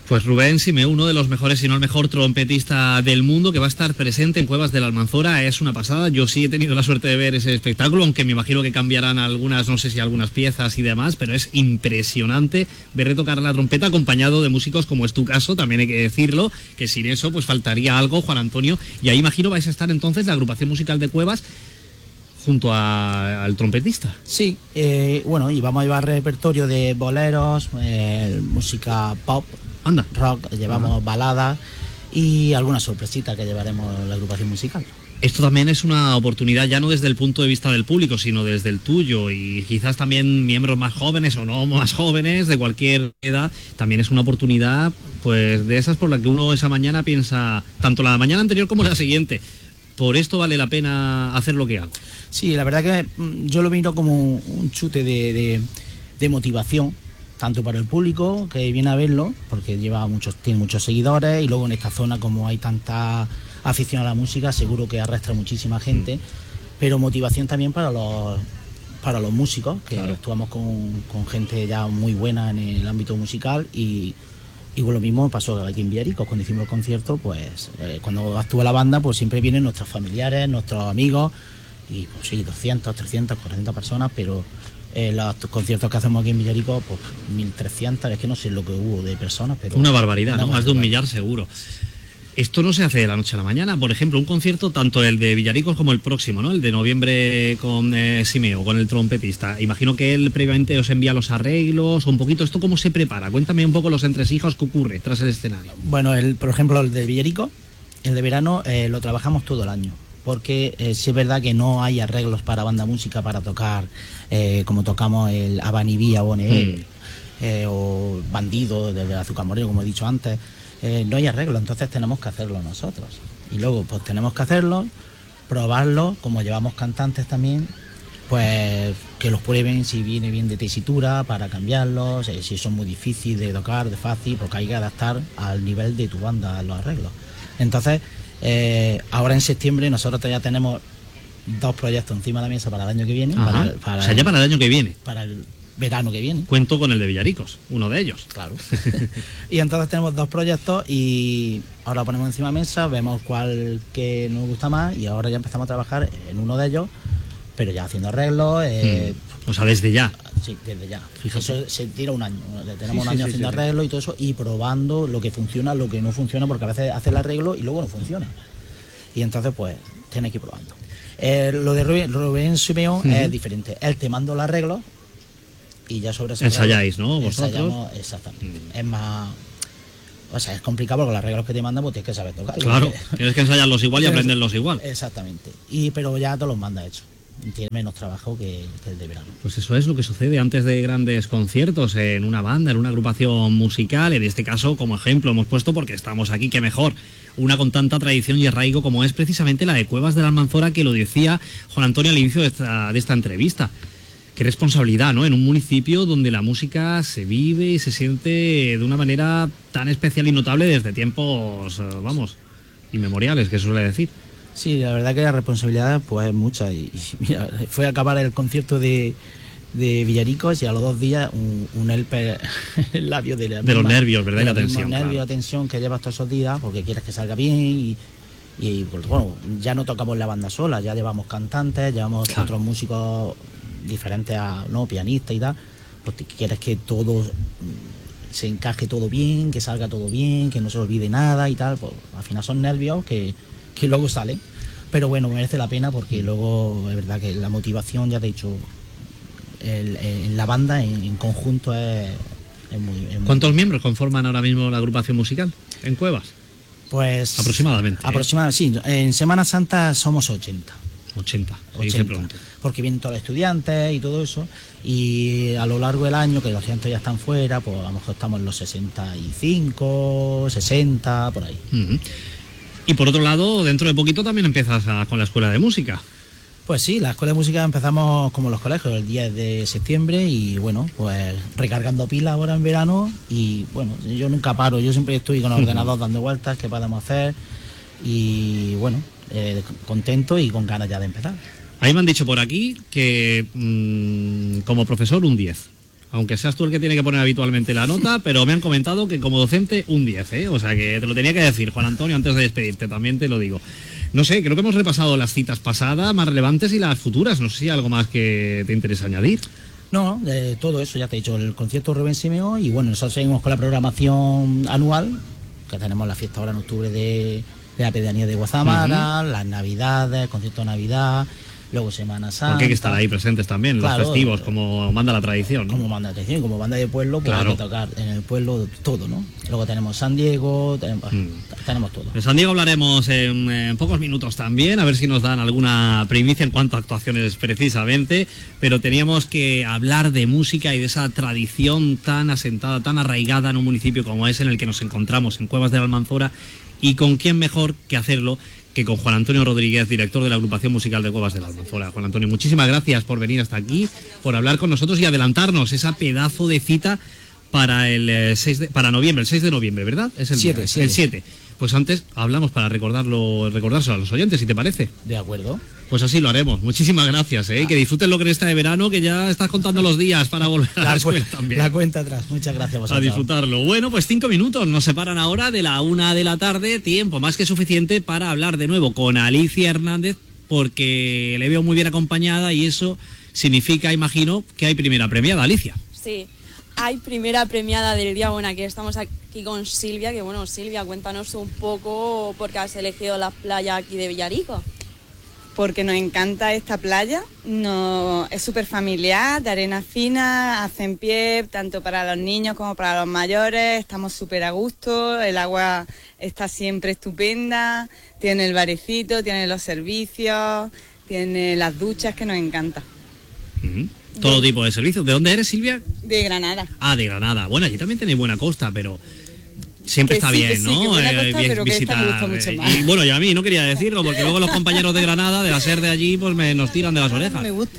Pues Rubén Simeón, uno de los mejores, si no el mejor trompetista del mundo, que va a estar presente en Cuevas de la Almanzora, es una pasada. Yo sí he tenido la suerte de ver ese espectáculo, aunque me imagino que cambiarán algunas, no sé si algunas piezas y demás, pero es impresionante verle tocar la trompeta acompañado de músicos como es tu caso, también hay que decirlo, que sin eso pues faltaría algo, Juan Antonio, y ahí imagino vais a estar entonces la agrupación musical de Cuevas junto al trompetista.
Sí, bueno, y vamos a llevar repertorio de boleros, música pop, rock, llevamos baladas y algunas sorpresitas que llevaremos la agrupación musical.
Esto también es una oportunidad, ya no desde el punto de vista del público, sino desde el tuyo, y quizás también miembros más jóvenes o no más jóvenes, de cualquier edad, también es una oportunidad pues de esas por la que uno esa mañana piensa, tanto la mañana anterior como la siguiente, por esto vale la pena hacer lo que hago.
Sí, la verdad que yo lo miro como un chute de motivación, tanto para el público que viene a verlo, porque tiene muchos seguidores, y luego en esta zona, como hay tanta afición a la música, seguro que arrastra muchísima gente, pero motivación también para los músicos, que claro, actuamos con gente ya muy buena en el ámbito musical, y lo mismo pasó aquí en Villaricos, cuando hicimos el concierto, pues cuando actúa la banda, pues siempre vienen nuestros familiares, nuestros amigos, y pues sí, 200, 300, 400 personas, pero los conciertos que hacemos aquí en Villaricos, pues 1.300, es que no sé lo que hubo de personas, pero...
Una barbaridad, ¿no? Más de 1 millar seguro. Esto no se hace de la noche a la mañana. Por ejemplo, un concierto, tanto el de Villaricos como el próximo, ¿no? El de noviembre con Simeo, con el trompetista. Imagino que él previamente os envía los arreglos, o un poquito, ¿esto cómo se prepara? Cuéntame un poco los entresijos que ocurre tras el escenario.
Bueno, por ejemplo, el de Villaricos, el de verano, lo trabajamos todo el año, porque sí es verdad que no hay arreglos para banda música para tocar, como tocamos el Abanivía o o Bandido del Azúcar Moreno, como he dicho antes. No hay arreglo, entonces tenemos que hacerlo nosotros. Y luego pues tenemos que hacerlo, probarlo, como llevamos cantantes también, pues que los prueben si viene bien de tesitura para cambiarlos, si son muy difíciles de tocar, de fácil, porque hay que adaptar al nivel de tu banda los arreglos. Entonces, ahora en septiembre nosotros ya tenemos 2 proyectos encima de la mesa para el año que viene.
O sea, ya para el año que viene.
Para el verano que viene.
Cuento con el de Villaricos, uno de ellos.
Claro. Y entonces tenemos 2 proyectos y ahora lo ponemos encima de la mesa, vemos cuál que nos gusta más, y ahora ya empezamos a trabajar en uno de ellos, pero ya haciendo arreglos.
O sea, desde ya.
Sí, desde ya. Fíjate. Eso se tira un año. Tenemos un año haciendo arreglos y todo eso, y probando lo que funciona, lo que no funciona, porque a veces hace el arreglo y luego no funciona. Y entonces, pues, tienes que ir probando. Lo de Rubén Simeón es diferente. Él te manda los arreglos y ya sobre eso
ensayáis, ¿no? Vosotros.
Exactamente. Es más... O sea, es complicado porque los arreglos que te mandan, pues tienes que saber tocar.
Claro, tienes que ensayarlos igual y aprenderlos igual.
Exactamente. Pero ya te los manda hechos. Tiene menos trabajo que el de verano.
Pues eso es lo que sucede antes de grandes conciertos, en una banda, en una agrupación musical. En este caso, como ejemplo, hemos puesto, porque estamos aquí, que mejor, una con tanta tradición y arraigo como es precisamente la de Cuevas de la Almanzora, que lo decía Juan Antonio al inicio de esta entrevista. Qué responsabilidad, ¿no? En un municipio donde la música se vive y se siente de una manera tan especial y notable desde tiempos, vamos, inmemoriales, que suele decir.
Sí, la verdad que la responsabilidad pues es mucha, y mira, fue a acabar el concierto de Villaricos y a los 2 días un herpes en el labio de
los nervios, ¿verdad? Y la tensión.
La tensión que llevas todos esos días porque quieres que salga bien, y pues bueno, ya no tocamos la banda sola, ya llevamos cantantes, llevamos otros músicos diferentes pianistas y tal, pues quieres que todo se encaje todo bien, que salga todo bien, que no se olvide nada y tal, pues al final son nervios que luego salen, pero bueno, merece la pena porque luego es verdad que la motivación, ya te he dicho, en la banda en conjunto es muy...
¿Cuántos miembros conforman ahora mismo la agrupación musical en Cuevas?
Pues...
Aproximadamente.
Sí, en Semana Santa somos 80.
80,
porque vienen todos los estudiantes y todo eso, y a lo largo del año, que los estudiantes ya están fuera, pues a lo mejor estamos en los 65, 60, por ahí.
Y por otro lado, dentro de poquito también empiezas con la escuela de música.
Pues sí, la escuela de música empezamos como los colegios el 10 de septiembre, y bueno, pues recargando pilas ahora en verano, y bueno, yo nunca paro, yo siempre estoy con el ordenador dando vueltas, qué podemos hacer, y bueno, contento y con ganas ya de empezar.
A mí me han dicho por aquí que como profesor un 10. Aunque seas tú el que tiene que poner habitualmente la nota, pero me han comentado que como docente un 10, ¿eh? O sea que te lo tenía que decir, Juan Antonio, antes de despedirte, también te lo digo. No sé, creo que hemos repasado las citas pasadas, más relevantes y las futuras. No sé si hay algo más que te interesa añadir.
No, de todo eso ya te he dicho, el concierto Rubén Simeón y bueno, nosotros seguimos con la programación anual, que tenemos la fiesta ahora en octubre de la pedanía de Guazamara, las navidades, concierto de Navidad, luego Semana Santa.
Porque hay que estar ahí presentes también, claro, los festivos, como manda la tradición, ¿no?
Como manda la tradición, como banda de pueblo, pues claro, hay que tocar en el pueblo todo, ¿no? Luego tenemos San Diego, tenemos todo.
De San Diego hablaremos en pocos minutos también, a ver si nos dan alguna primicia en cuanto a actuaciones precisamente, pero teníamos que hablar de música y de esa tradición tan asentada, tan arraigada en un municipio como es en el que nos encontramos, en Cuevas de la Almanzora, y con quién mejor que hacerlo que con Juan Antonio Rodríguez, director de la agrupación musical de Cuevas de la Almanzora. Juan Antonio, muchísimas gracias por venir hasta aquí, por hablar con nosotros y adelantarnos esa pedazo de cita para el 6 de noviembre, ¿verdad? Es el
7.
El 7. Pues antes hablamos para recordárselo a los oyentes, si te parece.
De acuerdo.
Pues así lo haremos. Muchísimas gracias, que disfruten lo que resta de verano, que ya estás contando los días para volver a la escuela también.
La cuenta atrás. Muchas gracias a vosotros.
A disfrutarlo. Bueno, pues 5 minutos nos separan ahora de la 1 de la tarde, tiempo más que suficiente para hablar de nuevo con Alicia Hernández, porque le veo muy bien acompañada y eso significa, imagino, que hay primera premiada, Alicia.
Sí. Hay primera premiada del día, bueno, aquí estamos aquí con Silvia, que bueno, Silvia, cuéntanos un poco por qué has elegido la playa aquí de Villarico.
Porque nos encanta esta playa, es súper familiar, de arena fina, hace en pie, tanto para los niños como para los mayores, estamos súper a gusto, el agua está siempre estupenda, tiene el barecito, tiene los servicios, tiene las duchas, que nos encanta.
Todo tipo de servicios. ¿De dónde eres, Silvia?
De Granada.
Ah, de Granada. Bueno, allí también tenéis buena costa, pero siempre está bien, ¿no?
Que buena costa, pero visitar. Que esta me gusta mucho más.
Y bueno, yo a mí no quería decirlo, porque luego los compañeros de Granada, de la SER de allí, pues nos tiran de las orejas.
No me gusta,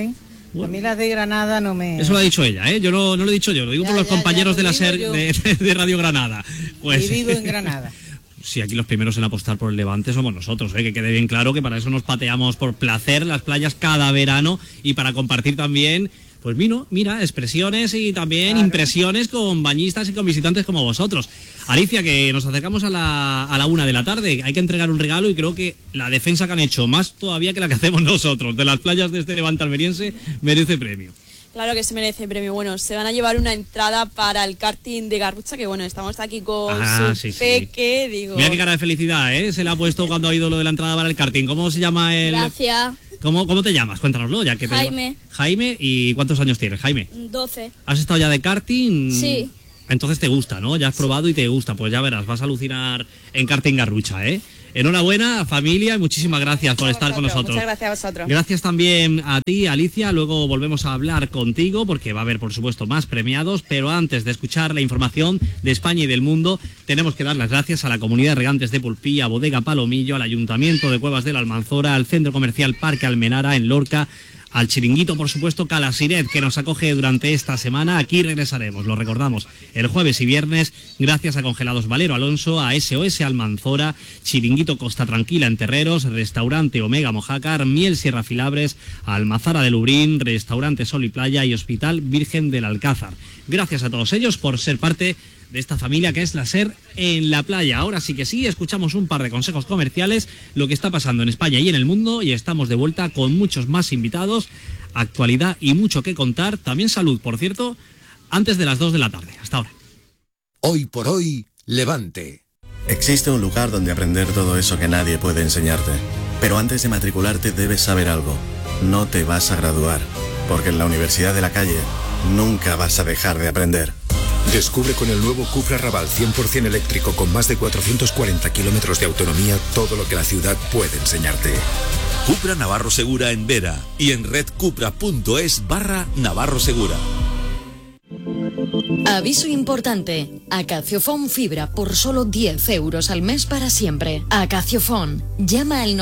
A mí las de Granada no me...
Eso lo ha dicho ella, Yo no lo he dicho yo, lo digo por los compañeros de la SER de Radio Granada. Pues,
y vivo en Granada.
Sí, aquí los primeros en apostar por el Levante somos nosotros, que quede bien claro que para eso nos pateamos por placer las playas cada verano y para compartir también, pues mira, expresiones y también impresiones con bañistas y con visitantes como vosotros. Alicia, que nos acercamos a la 1 de la tarde, hay que entregar un regalo y creo que la defensa que han hecho, más todavía que la que hacemos nosotros, de las playas de este Levante almeriense, merece premio.
Claro que se merece premio. Bueno, se van a llevar una entrada para el karting de Garrucha, que bueno, estamos aquí con su peque, digo...
Mira qué cara de felicidad, Se le ha puesto cuando ha oído lo de la entrada para el karting. ¿Cómo se llama el...?
Gracias.
¿Cómo te llamas? Cuéntanoslo, ya que
Jaime.
Jaime, ¿y cuántos años tienes, Jaime?
12.
¿Has estado ya de karting?
Sí.
Entonces te gusta, ¿no? Ya has probado y te gusta. Pues ya verás, vas a alucinar en karting Garrucha, Enhorabuena, familia, y muchísimas gracias por estar con nosotros.
Muchas gracias a vosotros.
Gracias también a ti, Alicia. Luego volvemos a hablar contigo porque va a haber, por supuesto, más premiados. Pero antes de escuchar la información de España y del mundo, tenemos que dar las gracias a la Comunidad de Regantes de Pulpí, a Bodega Palomillo, al Ayuntamiento de Cuevas de la Almanzora, al Centro Comercial Parque Almenara en Lorca, al chiringuito, por supuesto, Cala Siret, que nos acoge durante esta semana. Aquí regresaremos, lo recordamos, el jueves y viernes, gracias a Congelados Valero Alonso, a SOS Almanzora, chiringuito Costa Tranquila en Terreros, restaurante Omega Mojácar, Miel Sierra Filabres, Almazara de Lubrín, restaurante Sol y Playa y Hospital Virgen del Alcázar. Gracias a todos ellos por ser parte de esta familia que es la SER en la playa. Ahora sí que sí, escuchamos un par de consejos comerciales, lo que está pasando en España y en el mundo, y estamos de vuelta con muchos más invitados, actualidad y mucho que contar, también salud, por cierto, antes de las 2 de la tarde. Hasta ahora.
Hoy por hoy, Levante.
Existe un lugar donde aprender todo eso que nadie puede enseñarte. Pero antes de matricularte debes saber algo. No te vas a graduar, porque en la Universidad de la Calle nunca vas a dejar de aprender.
Descubre con el nuevo Cupra Raval 100% eléctrico con más de 440 kilómetros de autonomía todo lo que la ciudad puede enseñarte.
Cupra Navarro Segura en Vera y en redcupra.es/Navarro Segura.
Aviso importante. Acaciofón Fibra por solo 10 euros al mes para siempre. Acaciofón. Llama al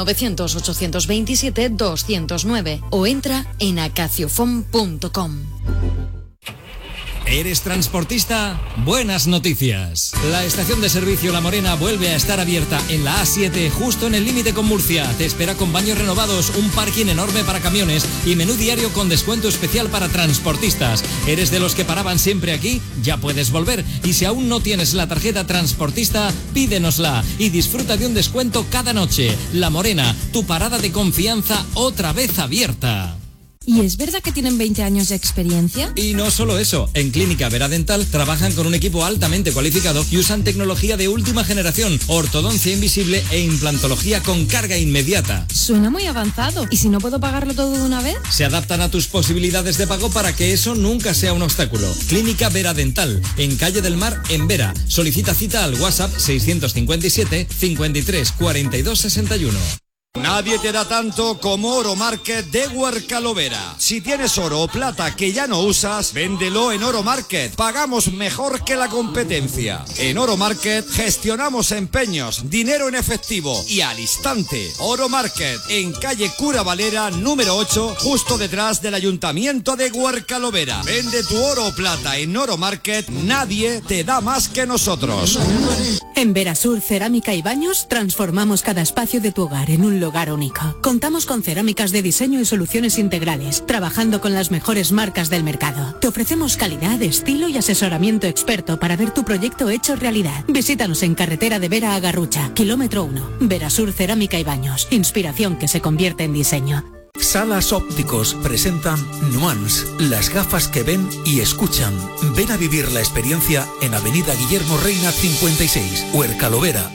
900-827-209 o entra en acaciofón.com.
¿Eres transportista? Buenas noticias. La estación de servicio La Morena vuelve a estar abierta en la A7, justo en el límite con Murcia. Te espera con baños renovados, un parking enorme para camiones y menú diario con descuento especial para transportistas. ¿Eres de los que paraban siempre aquí? Ya puedes volver. Y si aún no tienes la tarjeta transportista, pídenosla y disfruta de un descuento cada noche. La Morena, tu parada de confianza otra vez abierta.
¿Y es verdad que tienen 20 años de experiencia?
Y no solo eso, en Clínica Vera Dental trabajan con un equipo altamente cualificado y usan tecnología de última generación, ortodoncia invisible e implantología con carga inmediata.
Suena muy avanzado. ¿Y si no puedo pagarlo todo de una vez?
Se adaptan a tus posibilidades de pago para que eso nunca sea un obstáculo. Clínica Vera Dental, en Calle del Mar, en Vera. Solicita cita al WhatsApp 657 53 42 61.
Nadie te da tanto como Oro Market de Huercalovera. Si tienes oro o plata que ya no usas, véndelo en Oro Market. Pagamos mejor que la competencia. En Oro Market gestionamos empeños, dinero en efectivo y al instante. Oro Market, en calle Cura Valera, número 8, justo detrás del Ayuntamiento de Huercalovera. Vende tu oro o plata en Oro Market. Nadie te da más que nosotros.
En Verasur Cerámica y Baños transformamos cada espacio de tu hogar en un lugar único. Contamos con cerámicas de diseño y soluciones integrales, trabajando con las mejores marcas del mercado. Te ofrecemos calidad, estilo y asesoramiento experto para ver tu proyecto hecho realidad. Visítanos en Carretera de Vera a Garrucha, kilómetro 1. Verasur Cerámica y Baños. Inspiración que se convierte en diseño.
Salas Ópticos presentan Nuance, las gafas que ven y escuchan. Ven a vivir la experiencia en Avenida Guillermo Reina 56, Huercalovera.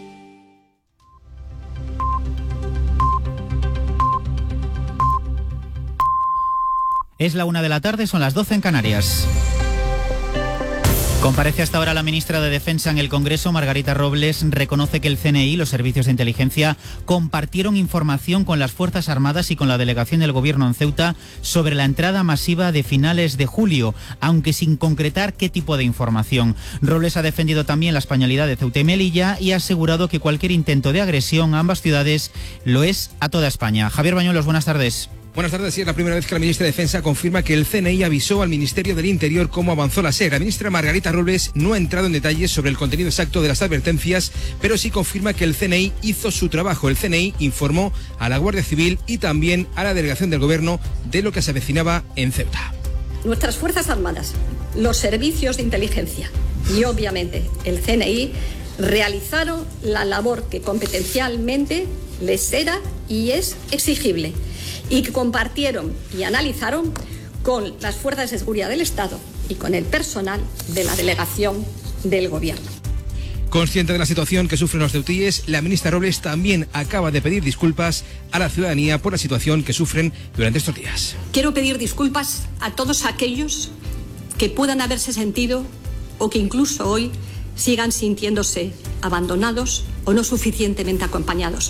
Es la 1 de la tarde, son las 12 en Canarias. Comparece hasta ahora la ministra de Defensa en el Congreso. Margarita Robles reconoce que el CNI y los servicios de inteligencia compartieron información con las Fuerzas Armadas y con la delegación del Gobierno en Ceuta sobre la entrada masiva de finales de julio, aunque sin concretar qué tipo de información. Robles ha defendido también la españolidad de Ceuta y Melilla y ha asegurado que cualquier intento de agresión a ambas ciudades lo es a toda España. Javier Bañuelos, buenas tardes.
Buenas tardes, sí, es la primera vez que la ministra de Defensa confirma que el CNI avisó al Ministerio del Interior cómo avanzó la SER. La ministra Margarita Robles no ha entrado en detalles sobre el contenido exacto de las advertencias, pero sí confirma que el CNI hizo su trabajo. El CNI informó a la Guardia Civil y también a la delegación del Gobierno de lo que se avecinaba en Ceuta.
Nuestras Fuerzas Armadas, los servicios de inteligencia y obviamente el CNI realizaron la labor que competencialmente les era y es exigible, y que compartieron y analizaron con las fuerzas de seguridad del Estado y con el personal de la delegación del Gobierno.
Consciente de la situación que sufren los ceutíes, la ministra Robles también acaba de pedir disculpas a la ciudadanía por la situación que sufren durante estos días.
Quiero pedir disculpas a todos aquellos que puedan haberse sentido o que incluso hoy sigan sintiéndose abandonados o no suficientemente acompañados.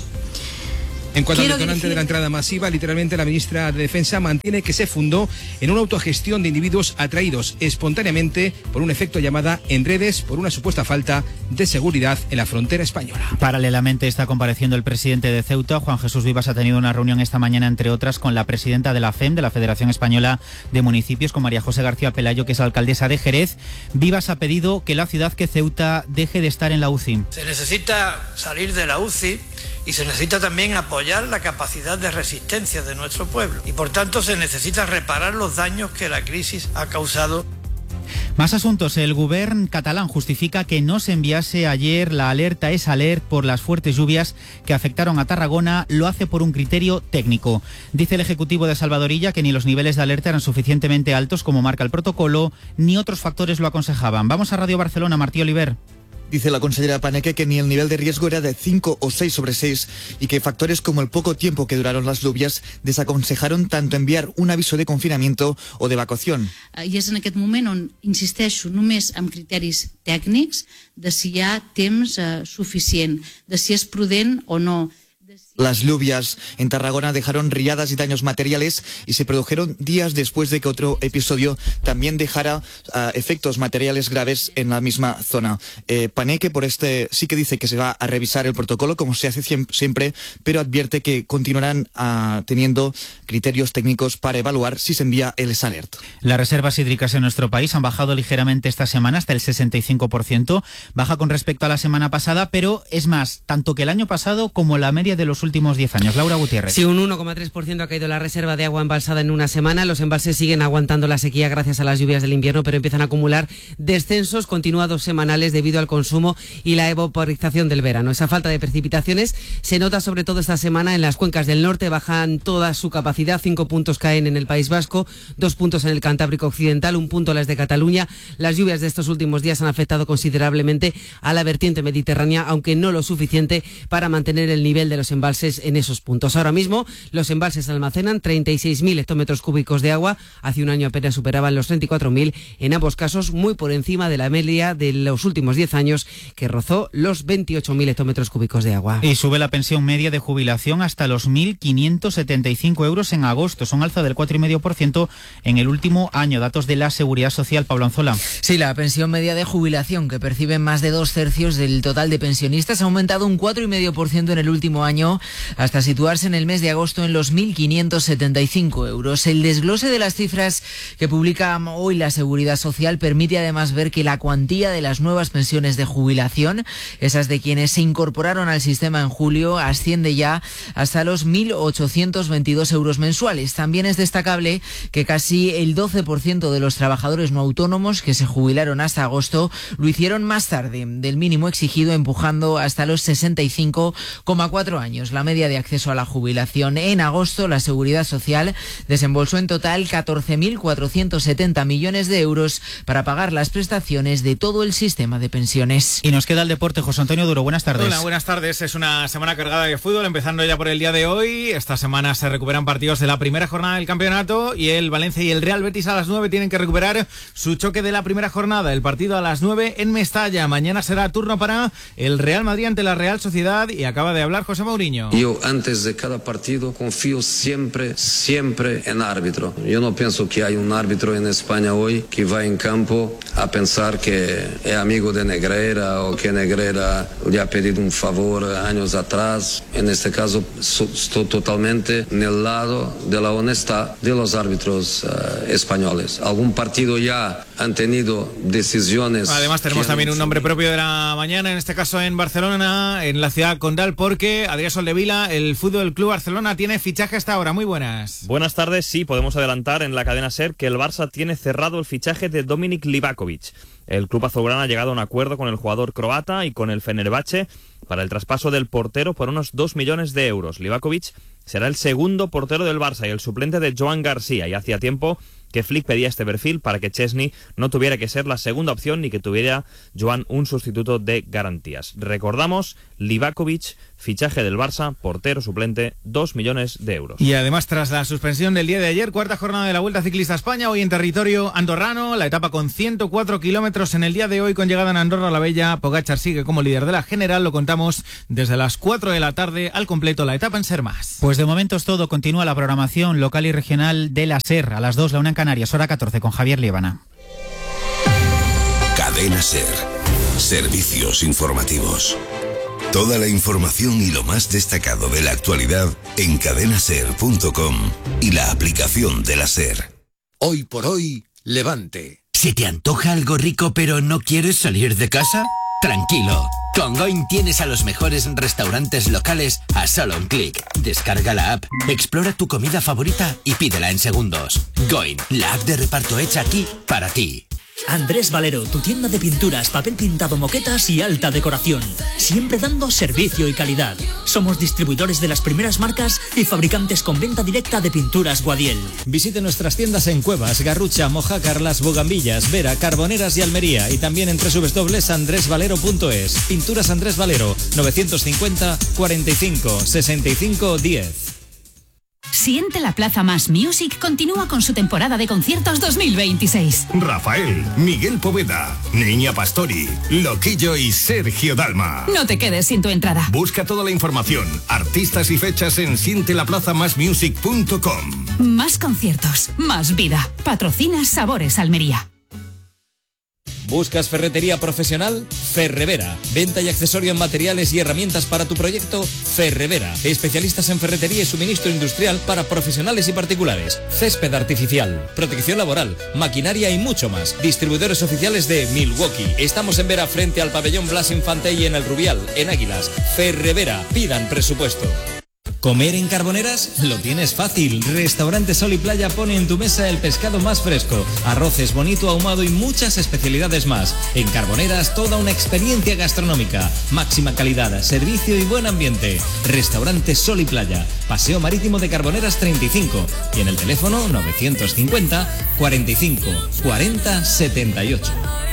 En cuanto al detonante de la entrada masiva, literalmente la ministra de Defensa mantiene que se fundó en una autogestión de individuos atraídos espontáneamente por un efecto llamada en redes por una supuesta falta de seguridad en la frontera española.
Paralelamente está compareciendo el presidente de Ceuta. Juan Jesús Vivas ha tenido una reunión esta mañana, entre otras, con la presidenta de la FEM, de la Federación Española de Municipios, con María José García Pelayo, que es alcaldesa de Jerez. Vivas ha pedido que la ciudad, que Ceuta, deje de estar en la UCI.
Se necesita salir de la UCI y se necesita también apoyar la capacidad de resistencia de nuestro pueblo. Y por tanto se necesita reparar los daños que la crisis ha causado.
Más asuntos. El Govern catalán justifica que no se enviase ayer la alerta ESALER por las fuertes lluvias que afectaron a Tarragona. Lo hace por un criterio técnico. Dice el Ejecutivo de Salvadorilla que ni los niveles de alerta eran suficientemente altos como marca el protocolo, ni otros factores lo aconsejaban. Vamos a Radio Barcelona, Martí Oliver.
Dice la consellera Paneque que ni el nivel de riesgo era de 5 o 6 sobre 6 y que factores como el poco tiempo que duraron las lluvias desaconsejaron tanto enviar un aviso de confinamiento o de evacuación.
I és en aquest moment on insisteixo només amb criteris tècnics de si hi ha temps suficient, de si és prudent o no.
Las lluvias en Tarragona dejaron riadas y daños materiales y se produjeron días después de que otro episodio también dejara efectos materiales graves en la misma zona. Paneque por sí que dice que se va a revisar el protocolo como se hace siempre, pero advierte que continuarán teniendo criterios técnicos para evaluar si se envía el alert.
Las reservas hídricas en nuestro país han bajado ligeramente esta semana hasta el 65%, baja con respecto a la semana pasada, pero es más, tanto que el año pasado como la media de los últimos 10 años. Laura Gutiérrez.
Sí, un 1,3% ha caído la reserva de agua embalsada en una semana. Los embalses siguen aguantando la sequía gracias a las lluvias del invierno, pero empiezan a acumular descensos continuados semanales debido al consumo y la evaporización del verano. Esa falta de precipitaciones se nota sobre todo esta semana en las cuencas del norte. Bajan toda su capacidad. 5 puntos caen en el País Vasco, 2 puntos en el Cantábrico Occidental, 1 punto las de Cataluña. Las lluvias de estos últimos días han afectado considerablemente a la vertiente mediterránea, aunque no lo suficiente para mantener el nivel de los embalses en esos puntos. Ahora mismo los embalses almacenan 36.000 hectómetros cúbicos de agua. Hace un año apenas superaban los 34.000, en ambos casos muy por encima de la media de los últimos 10 años, que rozó los 28.000 hectómetros cúbicos de agua.
Y sube la pensión media de jubilación hasta los 1.575 euros en agosto. Son alza del 4,5% en el último año. Datos de la Seguridad Social. Pablo Anzola.
Sí, la pensión media de jubilación, que perciben más de 2/3 del total de pensionistas, ha aumentado un 4,5% en el último año, hasta situarse en el mes de agosto en los 1.575 euros. El desglose de las cifras que publica hoy la Seguridad Social permite además ver que la cuantía de las nuevas pensiones de jubilación, esas de quienes se incorporaron al sistema en julio, asciende ya hasta los 1.822 euros mensuales. También es destacable que casi el 12% de los trabajadores no autónomos que se jubilaron hasta agosto lo hicieron más tarde del mínimo exigido, empujando hasta los 65,4 años. La media de acceso a la jubilación en agosto, la Seguridad Social desembolsó en total 14.470 millones de euros para pagar las prestaciones de todo el sistema de pensiones.
Y nos queda el deporte. José Antonio Duro, buenas tardes.
Hola, buenas tardes. Es una semana cargada de fútbol, empezando ya por el día de hoy. Esta semana se recuperan partidos de la primera jornada del campeonato y el Valencia y el Real Betis a las 9 tienen que recuperar su choque de la primera jornada. El partido a las 9 en Mestalla. Mañana será turno para el Real Madrid ante la Real Sociedad y acaba de hablar José Mourinho.
Yo antes de cada partido confío siempre en árbitro. Yo no pienso que hay un árbitro en España hoy que va en campo a pensar que es amigo de Negreira o que Negreira le ha pedido un favor años atrás. En este caso estoy totalmente en el lado de la honestidad de los árbitros españoles. Algún partido ya han tenido decisiones.
Además tenemos también un nombre propio de la mañana, en este caso en Barcelona, en la ciudad condal, porque Adrián Soldevila, el Fútbol Club Barcelona, tiene fichaje hasta ahora. Muy buenas.
Buenas tardes. Sí, podemos adelantar en la cadena SER que el Barça tiene cerrado el fichaje de Dominik Livakovic. El club azulgrana ha llegado a un acuerdo con el jugador croata y con el Fenerbahce para el traspaso del portero por unos 2 millones de euros. Livakovic será el segundo portero del Barça y el suplente de Joan García, y hacía tiempo que Flick pedía este perfil para que Chesney no tuviera que ser la segunda opción ni que tuviera Joan un sustituto de garantías. Recordamos, Livakovic, fichaje del Barça, portero suplente, 2 millones de euros.
Y además, tras la suspensión del día de ayer, cuarta jornada de la Vuelta Ciclista a España, hoy en territorio andorrano, la etapa con 104 kilómetros en el día de hoy, con llegada en Andorra la Bella. Pogačar sigue como líder de la general, lo contamos desde las 4 de la tarde al completo la etapa en Ser Más.
Pues de momento es todo. Continúa la programación local y regional de la SER, a las 2, la 1 en Canarias, hora 14, con Javier Liébana.
Cadena SER. Servicios informativos. Toda la información y lo más destacado de la actualidad en cadenaser.com y la aplicación de la SER. Hoy por hoy, Levante.
¿Se te antoja algo rico pero no quieres salir de casa? Tranquilo, con Going tienes a los mejores restaurantes locales a solo un clic. Descarga la app, explora tu comida favorita y pídela en segundos. Going, la app de reparto hecha aquí para ti.
Andrés Valero, tu tienda de pinturas, papel pintado, moquetas y alta decoración. Siempre dando servicio y calidad. Somos distribuidores de las primeras marcas y fabricantes con venta directa de pinturas Guadiel.
Visite nuestras tiendas en Cuevas, Garrucha, Mojácar, Las Bogambillas, Vera, Carboneras y Almería, y también en www.andresvalero.es. Pinturas Andrés Valero, 950 45 65 10.
Siente la Plaza Más Music continúa con su temporada de conciertos 2026.
Rafael, Miguel Poveda, Niña Pastori, Loquillo y Sergio Dalma.
No te quedes sin tu entrada.
Busca toda la información, artistas y fechas en sientelaplazamasmusic.com.
Más conciertos, más vida. Patrocina Sabores Almería.
¿Buscas ferretería profesional? Ferrevera. Venta y accesorio en materiales y herramientas para tu proyecto. Ferrevera. Especialistas en ferretería y suministro industrial para profesionales y particulares. Césped artificial, protección laboral, maquinaria y mucho más. Distribuidores oficiales de Milwaukee. Estamos en Vera frente al pabellón Blas Infante y en El Rubial, en Águilas. Ferrevera. Pidan presupuesto.
¿Comer en Carboneras? Lo tienes fácil. Restaurante Sol y Playa pone en tu mesa el pescado más fresco, arroces, bonito, ahumado y muchas especialidades más. En Carboneras, toda una experiencia gastronómica. Máxima calidad, servicio y buen ambiente. Restaurante Sol y Playa. Paseo Marítimo de Carboneras 35. Y en el teléfono 950 45 40 78.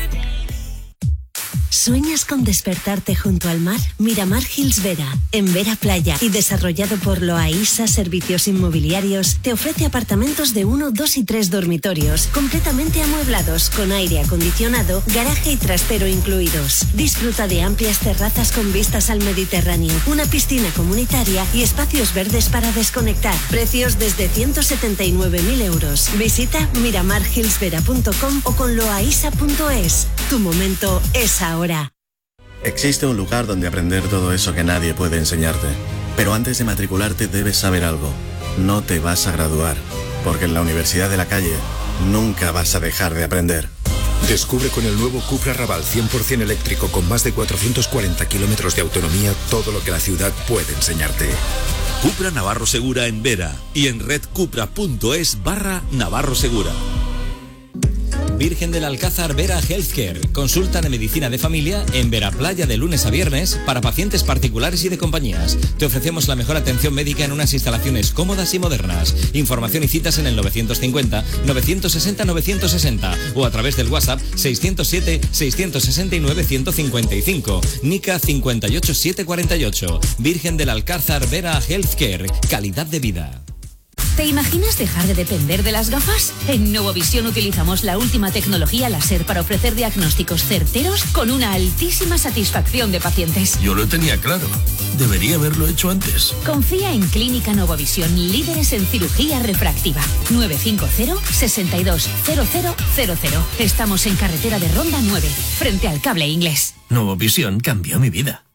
¿Sueñas con despertarte junto al mar? Miramar Hills Vera, en Vera Playa y desarrollado por Loaisa Servicios Inmobiliarios, te ofrece apartamentos de 1, 2 y 3 dormitorios, completamente amueblados, con aire acondicionado, garaje y trastero incluidos. Disfruta de amplias terrazas con vistas al Mediterráneo, una piscina comunitaria y espacios verdes para desconectar. Precios desde 179.000 euros. Visita miramarhillsvera.com o con loaisa.es. Tu momento es ahora.
Existe un lugar donde aprender todo eso que nadie puede enseñarte. Pero antes de matricularte debes saber algo. No te vas a graduar, porque en la Universidad de la Calle nunca vas a dejar de aprender.
Descubre con el nuevo Cupra Raval 100% eléctrico con más de 440 kilómetros de autonomía todo lo que la ciudad puede enseñarte.
Cupra Navarro Segura en Vera y en redcupra.es/Navarro Segura.
Virgen del Alcázar Vera Healthcare. Consulta de medicina de familia en Vera Playa de lunes a viernes para pacientes particulares y de compañías. Te ofrecemos la mejor atención médica en unas instalaciones cómodas y modernas. Información y citas en el 950 960 960 o a través del WhatsApp 607 669 155. NICA 58748. Virgen del Alcázar Vera Healthcare. Calidad de vida.
¿Te imaginas dejar de depender de las gafas? En Novovisión utilizamos la última tecnología láser para ofrecer diagnósticos certeros con una altísima satisfacción de pacientes.
Yo lo tenía claro. Debería haberlo hecho antes.
Confía en Clínica Novovisión, líderes en cirugía refractiva. 950 62 0000. Estamos en carretera de Ronda 9, frente al Cable Inglés.
Novovisión cambió mi vida.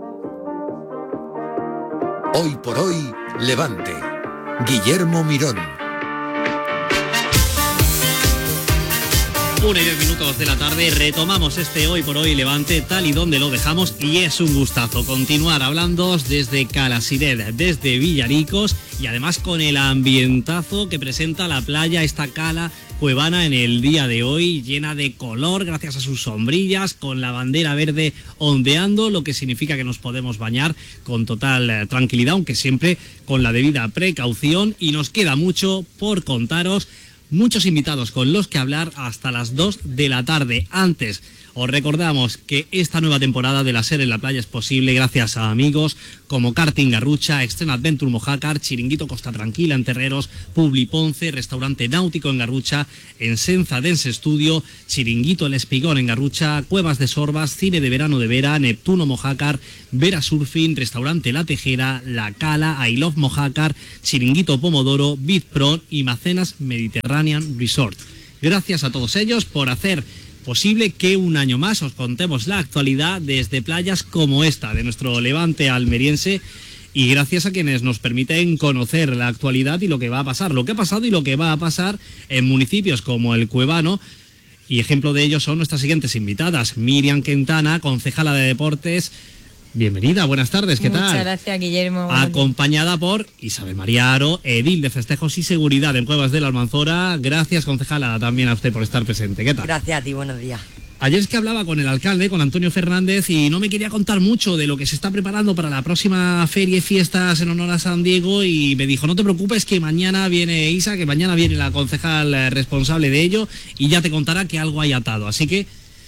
Hoy por hoy, Levante. Guillermo Mirón.
1:10 de la tarde, retomamos este Hoy por Hoy Levante tal y donde lo dejamos y es un gustazo continuar hablando desde Calasiret, desde Villaricos y además con el ambientazo que presenta la playa, esta cala cuevana en el día de hoy, llena de color gracias a sus sombrillas, con la bandera verde ondeando, lo que significa que nos podemos bañar con total tranquilidad, aunque siempre con la debida precaución, y nos queda mucho por contaros. Muchos invitados con los que hablar hasta las 2 de la tarde. Antes, os recordamos que esta nueva temporada de la SER en la playa es posible gracias a amigos como Karting Garrucha, Extreme Adventure Mojácar, Chiringuito Costa Tranquila en Terreros, Publi Ponce, Restaurante Náutico en Garrucha, Ensenza Dance Studio, Chiringuito El Espigón en Garrucha, Cuevas de Sorbas, Cine de Verano de Vera, Neptuno Mojácar, Vera Surfing, Restaurante La Tejera, La Cala, I Love Mojácar, Chiringuito Pomodoro, Bitpron y Macenas Mediterranean Resort. Gracias a todos ellos por hacer posible que un año más os contemos la actualidad desde playas como esta de nuestro Levante almeriense, y gracias a quienes nos permiten conocer la actualidad y lo que va a pasar, lo que ha pasado y lo que va a pasar en municipios como el Cuevano. Y ejemplo de ello son nuestras siguientes invitadas. Miriam Quintana, concejala de Deportes. Bienvenida, buenas tardes, ¿qué tal?
Muchas gracias, Guillermo.
Acompañada por Isabel María Aro, edil de Festejos y Seguridad en Cuevas de la Almanzora. Gracias, concejala, también a usted por estar presente. ¿Qué tal?
Gracias a ti, buenos días.
Ayer es que hablaba con el alcalde, con Antonio Fernández, y no me quería contar mucho de lo que se está preparando para la próxima feria y fiestas en honor a San Diego, y me dijo, no te preocupes, que mañana viene Isa, que mañana viene la concejal responsable de ello, y ya te contará que algo hay atado. Así que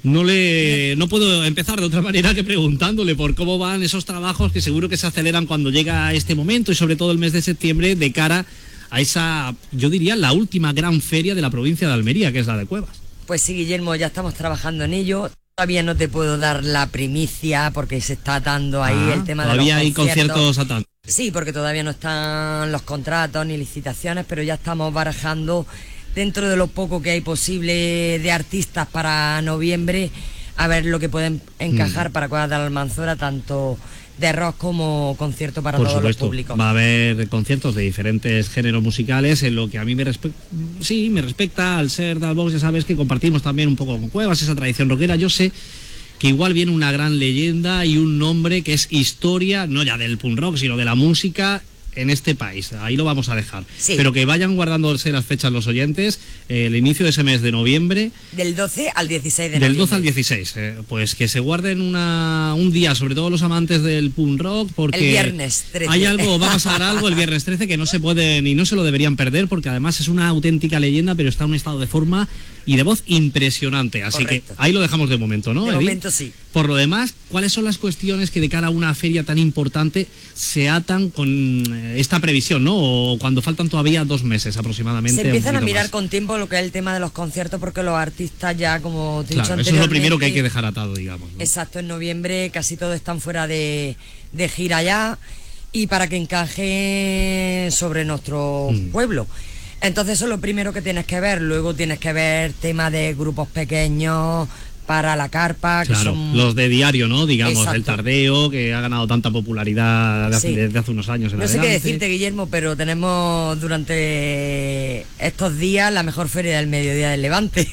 No puedo empezar de otra manera que preguntándole por cómo van esos trabajos que seguro que se aceleran cuando llega este momento y sobre todo el mes de septiembre de cara a esa, yo diría, la última gran feria de la provincia de Almería, que es la de Cuevas.
Pues sí, Guillermo, ya estamos trabajando en ello. Todavía no te puedo dar la primicia porque se está atando ahí el tema de los conciertos.
Todavía hay conciertos atando.
Sí, porque todavía no están los contratos ni licitaciones, pero ya estamos barajando dentro de lo poco que hay posible de artistas para noviembre, a ver lo que pueden encajar para Cuevas de la Almanzora, tanto de rock como concierto para todos los públicos.
Va a haber conciertos de diferentes géneros musicales. En lo que a mí me respecta, al ser Dalbox, ya sabes que compartimos también un poco con Cuevas esa tradición rockera. Yo sé que igual viene una gran leyenda y un nombre que es historia, no ya del punk rock, sino de la música en este país. Ahí lo vamos a dejar.
Sí.
Pero que vayan guardándose las fechas los oyentes, el inicio de ese mes de noviembre.
Del 12 al 16 de noviembre.
Del 12 al 16. Pues que se guarden un día, sobre todo los amantes del punk rock, porque
el viernes 13.
Hay algo, va a pasar algo el viernes 13 que no se puede ni no se lo deberían perder, porque además es una auténtica leyenda, pero está en un estado de forma y de voz impresionante. Así
Correcto.
que ahí lo dejamos de momento, ¿no,
De
Edith?
momento sí.
Por lo demás, ¿cuáles son las cuestiones que de cara a una feria tan importante se atan con esta previsión, ¿no? O cuando faltan todavía 2 meses aproximadamente.
Se empiezan a mirar
más.
con tiempo lo que es el tema de los conciertos, porque los artistas ya, como te he dicho
Claro,
anteriormente,
eso es lo primero que hay que dejar atado, digamos, ¿no?
Exacto, en noviembre casi todos están fuera de gira ya, y para que encaje sobre nuestro pueblo. Entonces eso es lo primero que tienes que ver. Luego tienes que ver tema de grupos pequeños para la carpa,
Claro,
que son
los de diario, ¿no? Digamos,
Exacto.
el tardeo, que ha ganado tanta popularidad desde hace unos años en
No sé qué
adelante.
decirte, Guillermo, pero tenemos durante estos días la mejor feria del mediodía del Levante.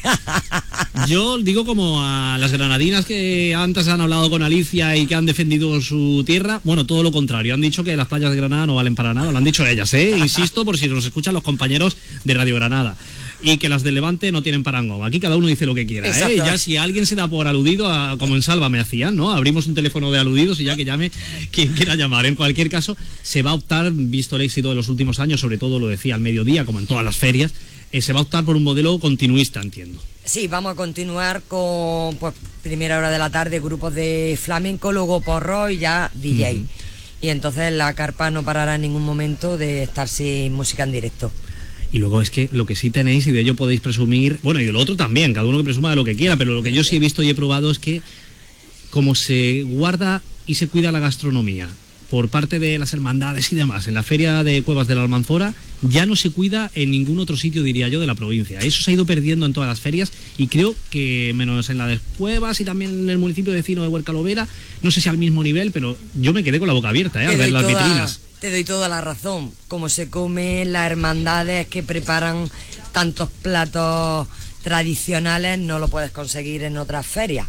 Yo digo como a las granadinas que antes han hablado con Alicia y que han defendido su tierra, bueno, todo lo contrario, han dicho que las playas de Granada no valen para nada, lo han dicho ellas, insisto, por si nos escuchan los compañeros de Radio Granada. Y que las de Levante no tienen parangón. Aquí cada uno dice lo que quiera,
Exacto.
Ya si alguien se da por aludido, como en Salva me hacían, ¿no? Abrimos un teléfono de aludidos y ya que llame quien quiera llamar. En cualquier caso, se va a optar, visto el éxito de los últimos años, sobre todo lo decía al mediodía, como en todas las ferias, se va a optar por un modelo continuista, entiendo.
Sí, vamos a continuar con primera hora de la tarde grupos de flamenco, luego porro y ya DJ. Y entonces la carpa no parará en ningún momento de estar sin música en directo.
Y luego es que lo que sí tenéis y de ello podéis presumir, bueno, y de lo otro también, cada uno que presuma de lo que quiera, pero lo que yo sí he visto y he probado es que como se guarda y se cuida la gastronomía por parte de las hermandades y demás, en la feria de Cuevas de la Almanzora ya no se cuida en ningún otro sitio, diría yo, de la provincia. Eso se ha ido perdiendo en todas las ferias y creo que menos en la de Cuevas y también en el municipio vecino de Huercalovera, no sé si al mismo nivel, pero yo me quedé con la boca abierta, al ver las vitrinas.
Te doy toda la razón. Como se come, las hermandades que preparan tantos platos tradicionales no lo puedes conseguir en otras ferias.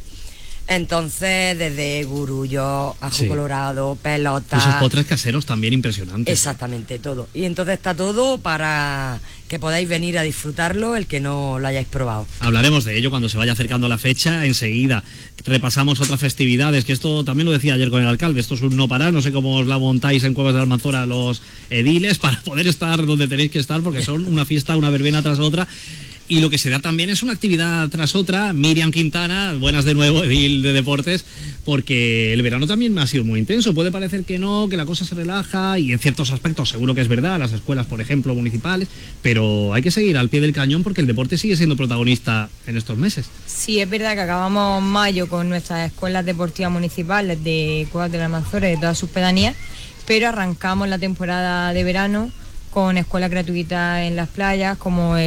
Entonces, desde gurullo, ajo colorado, pelota...
Esos postres caseros también impresionantes.
Exactamente, todo. Y entonces está todo para que podáis venir a disfrutarlo, el que no lo hayáis probado.
Hablaremos de ello cuando se vaya acercando la fecha, enseguida. Repasamos otras festividades, que esto también lo decía ayer con el alcalde, esto es un no parar, no sé cómo os la montáis en Cuevas de la Almanzora los ediles para poder estar donde tenéis que estar, porque son una fiesta, una verbena tras otra. Y lo que se da también es una actividad tras otra. Miriam Quintana, buenas de nuevo, edil de deportes, porque el verano también ha sido muy intenso. Puede parecer que no, que la cosa se relaja y en ciertos aspectos seguro que es verdad, las escuelas, por ejemplo, municipales, pero hay que seguir al pie del cañón porque el deporte sigue siendo protagonista en estos meses.
Sí, es verdad que acabamos mayo con nuestras escuelas deportivas municipales de Cuevas de la Almanzora y de todas sus pedanías, pero arrancamos la temporada de verano con escuelas gratuitas en las playas, como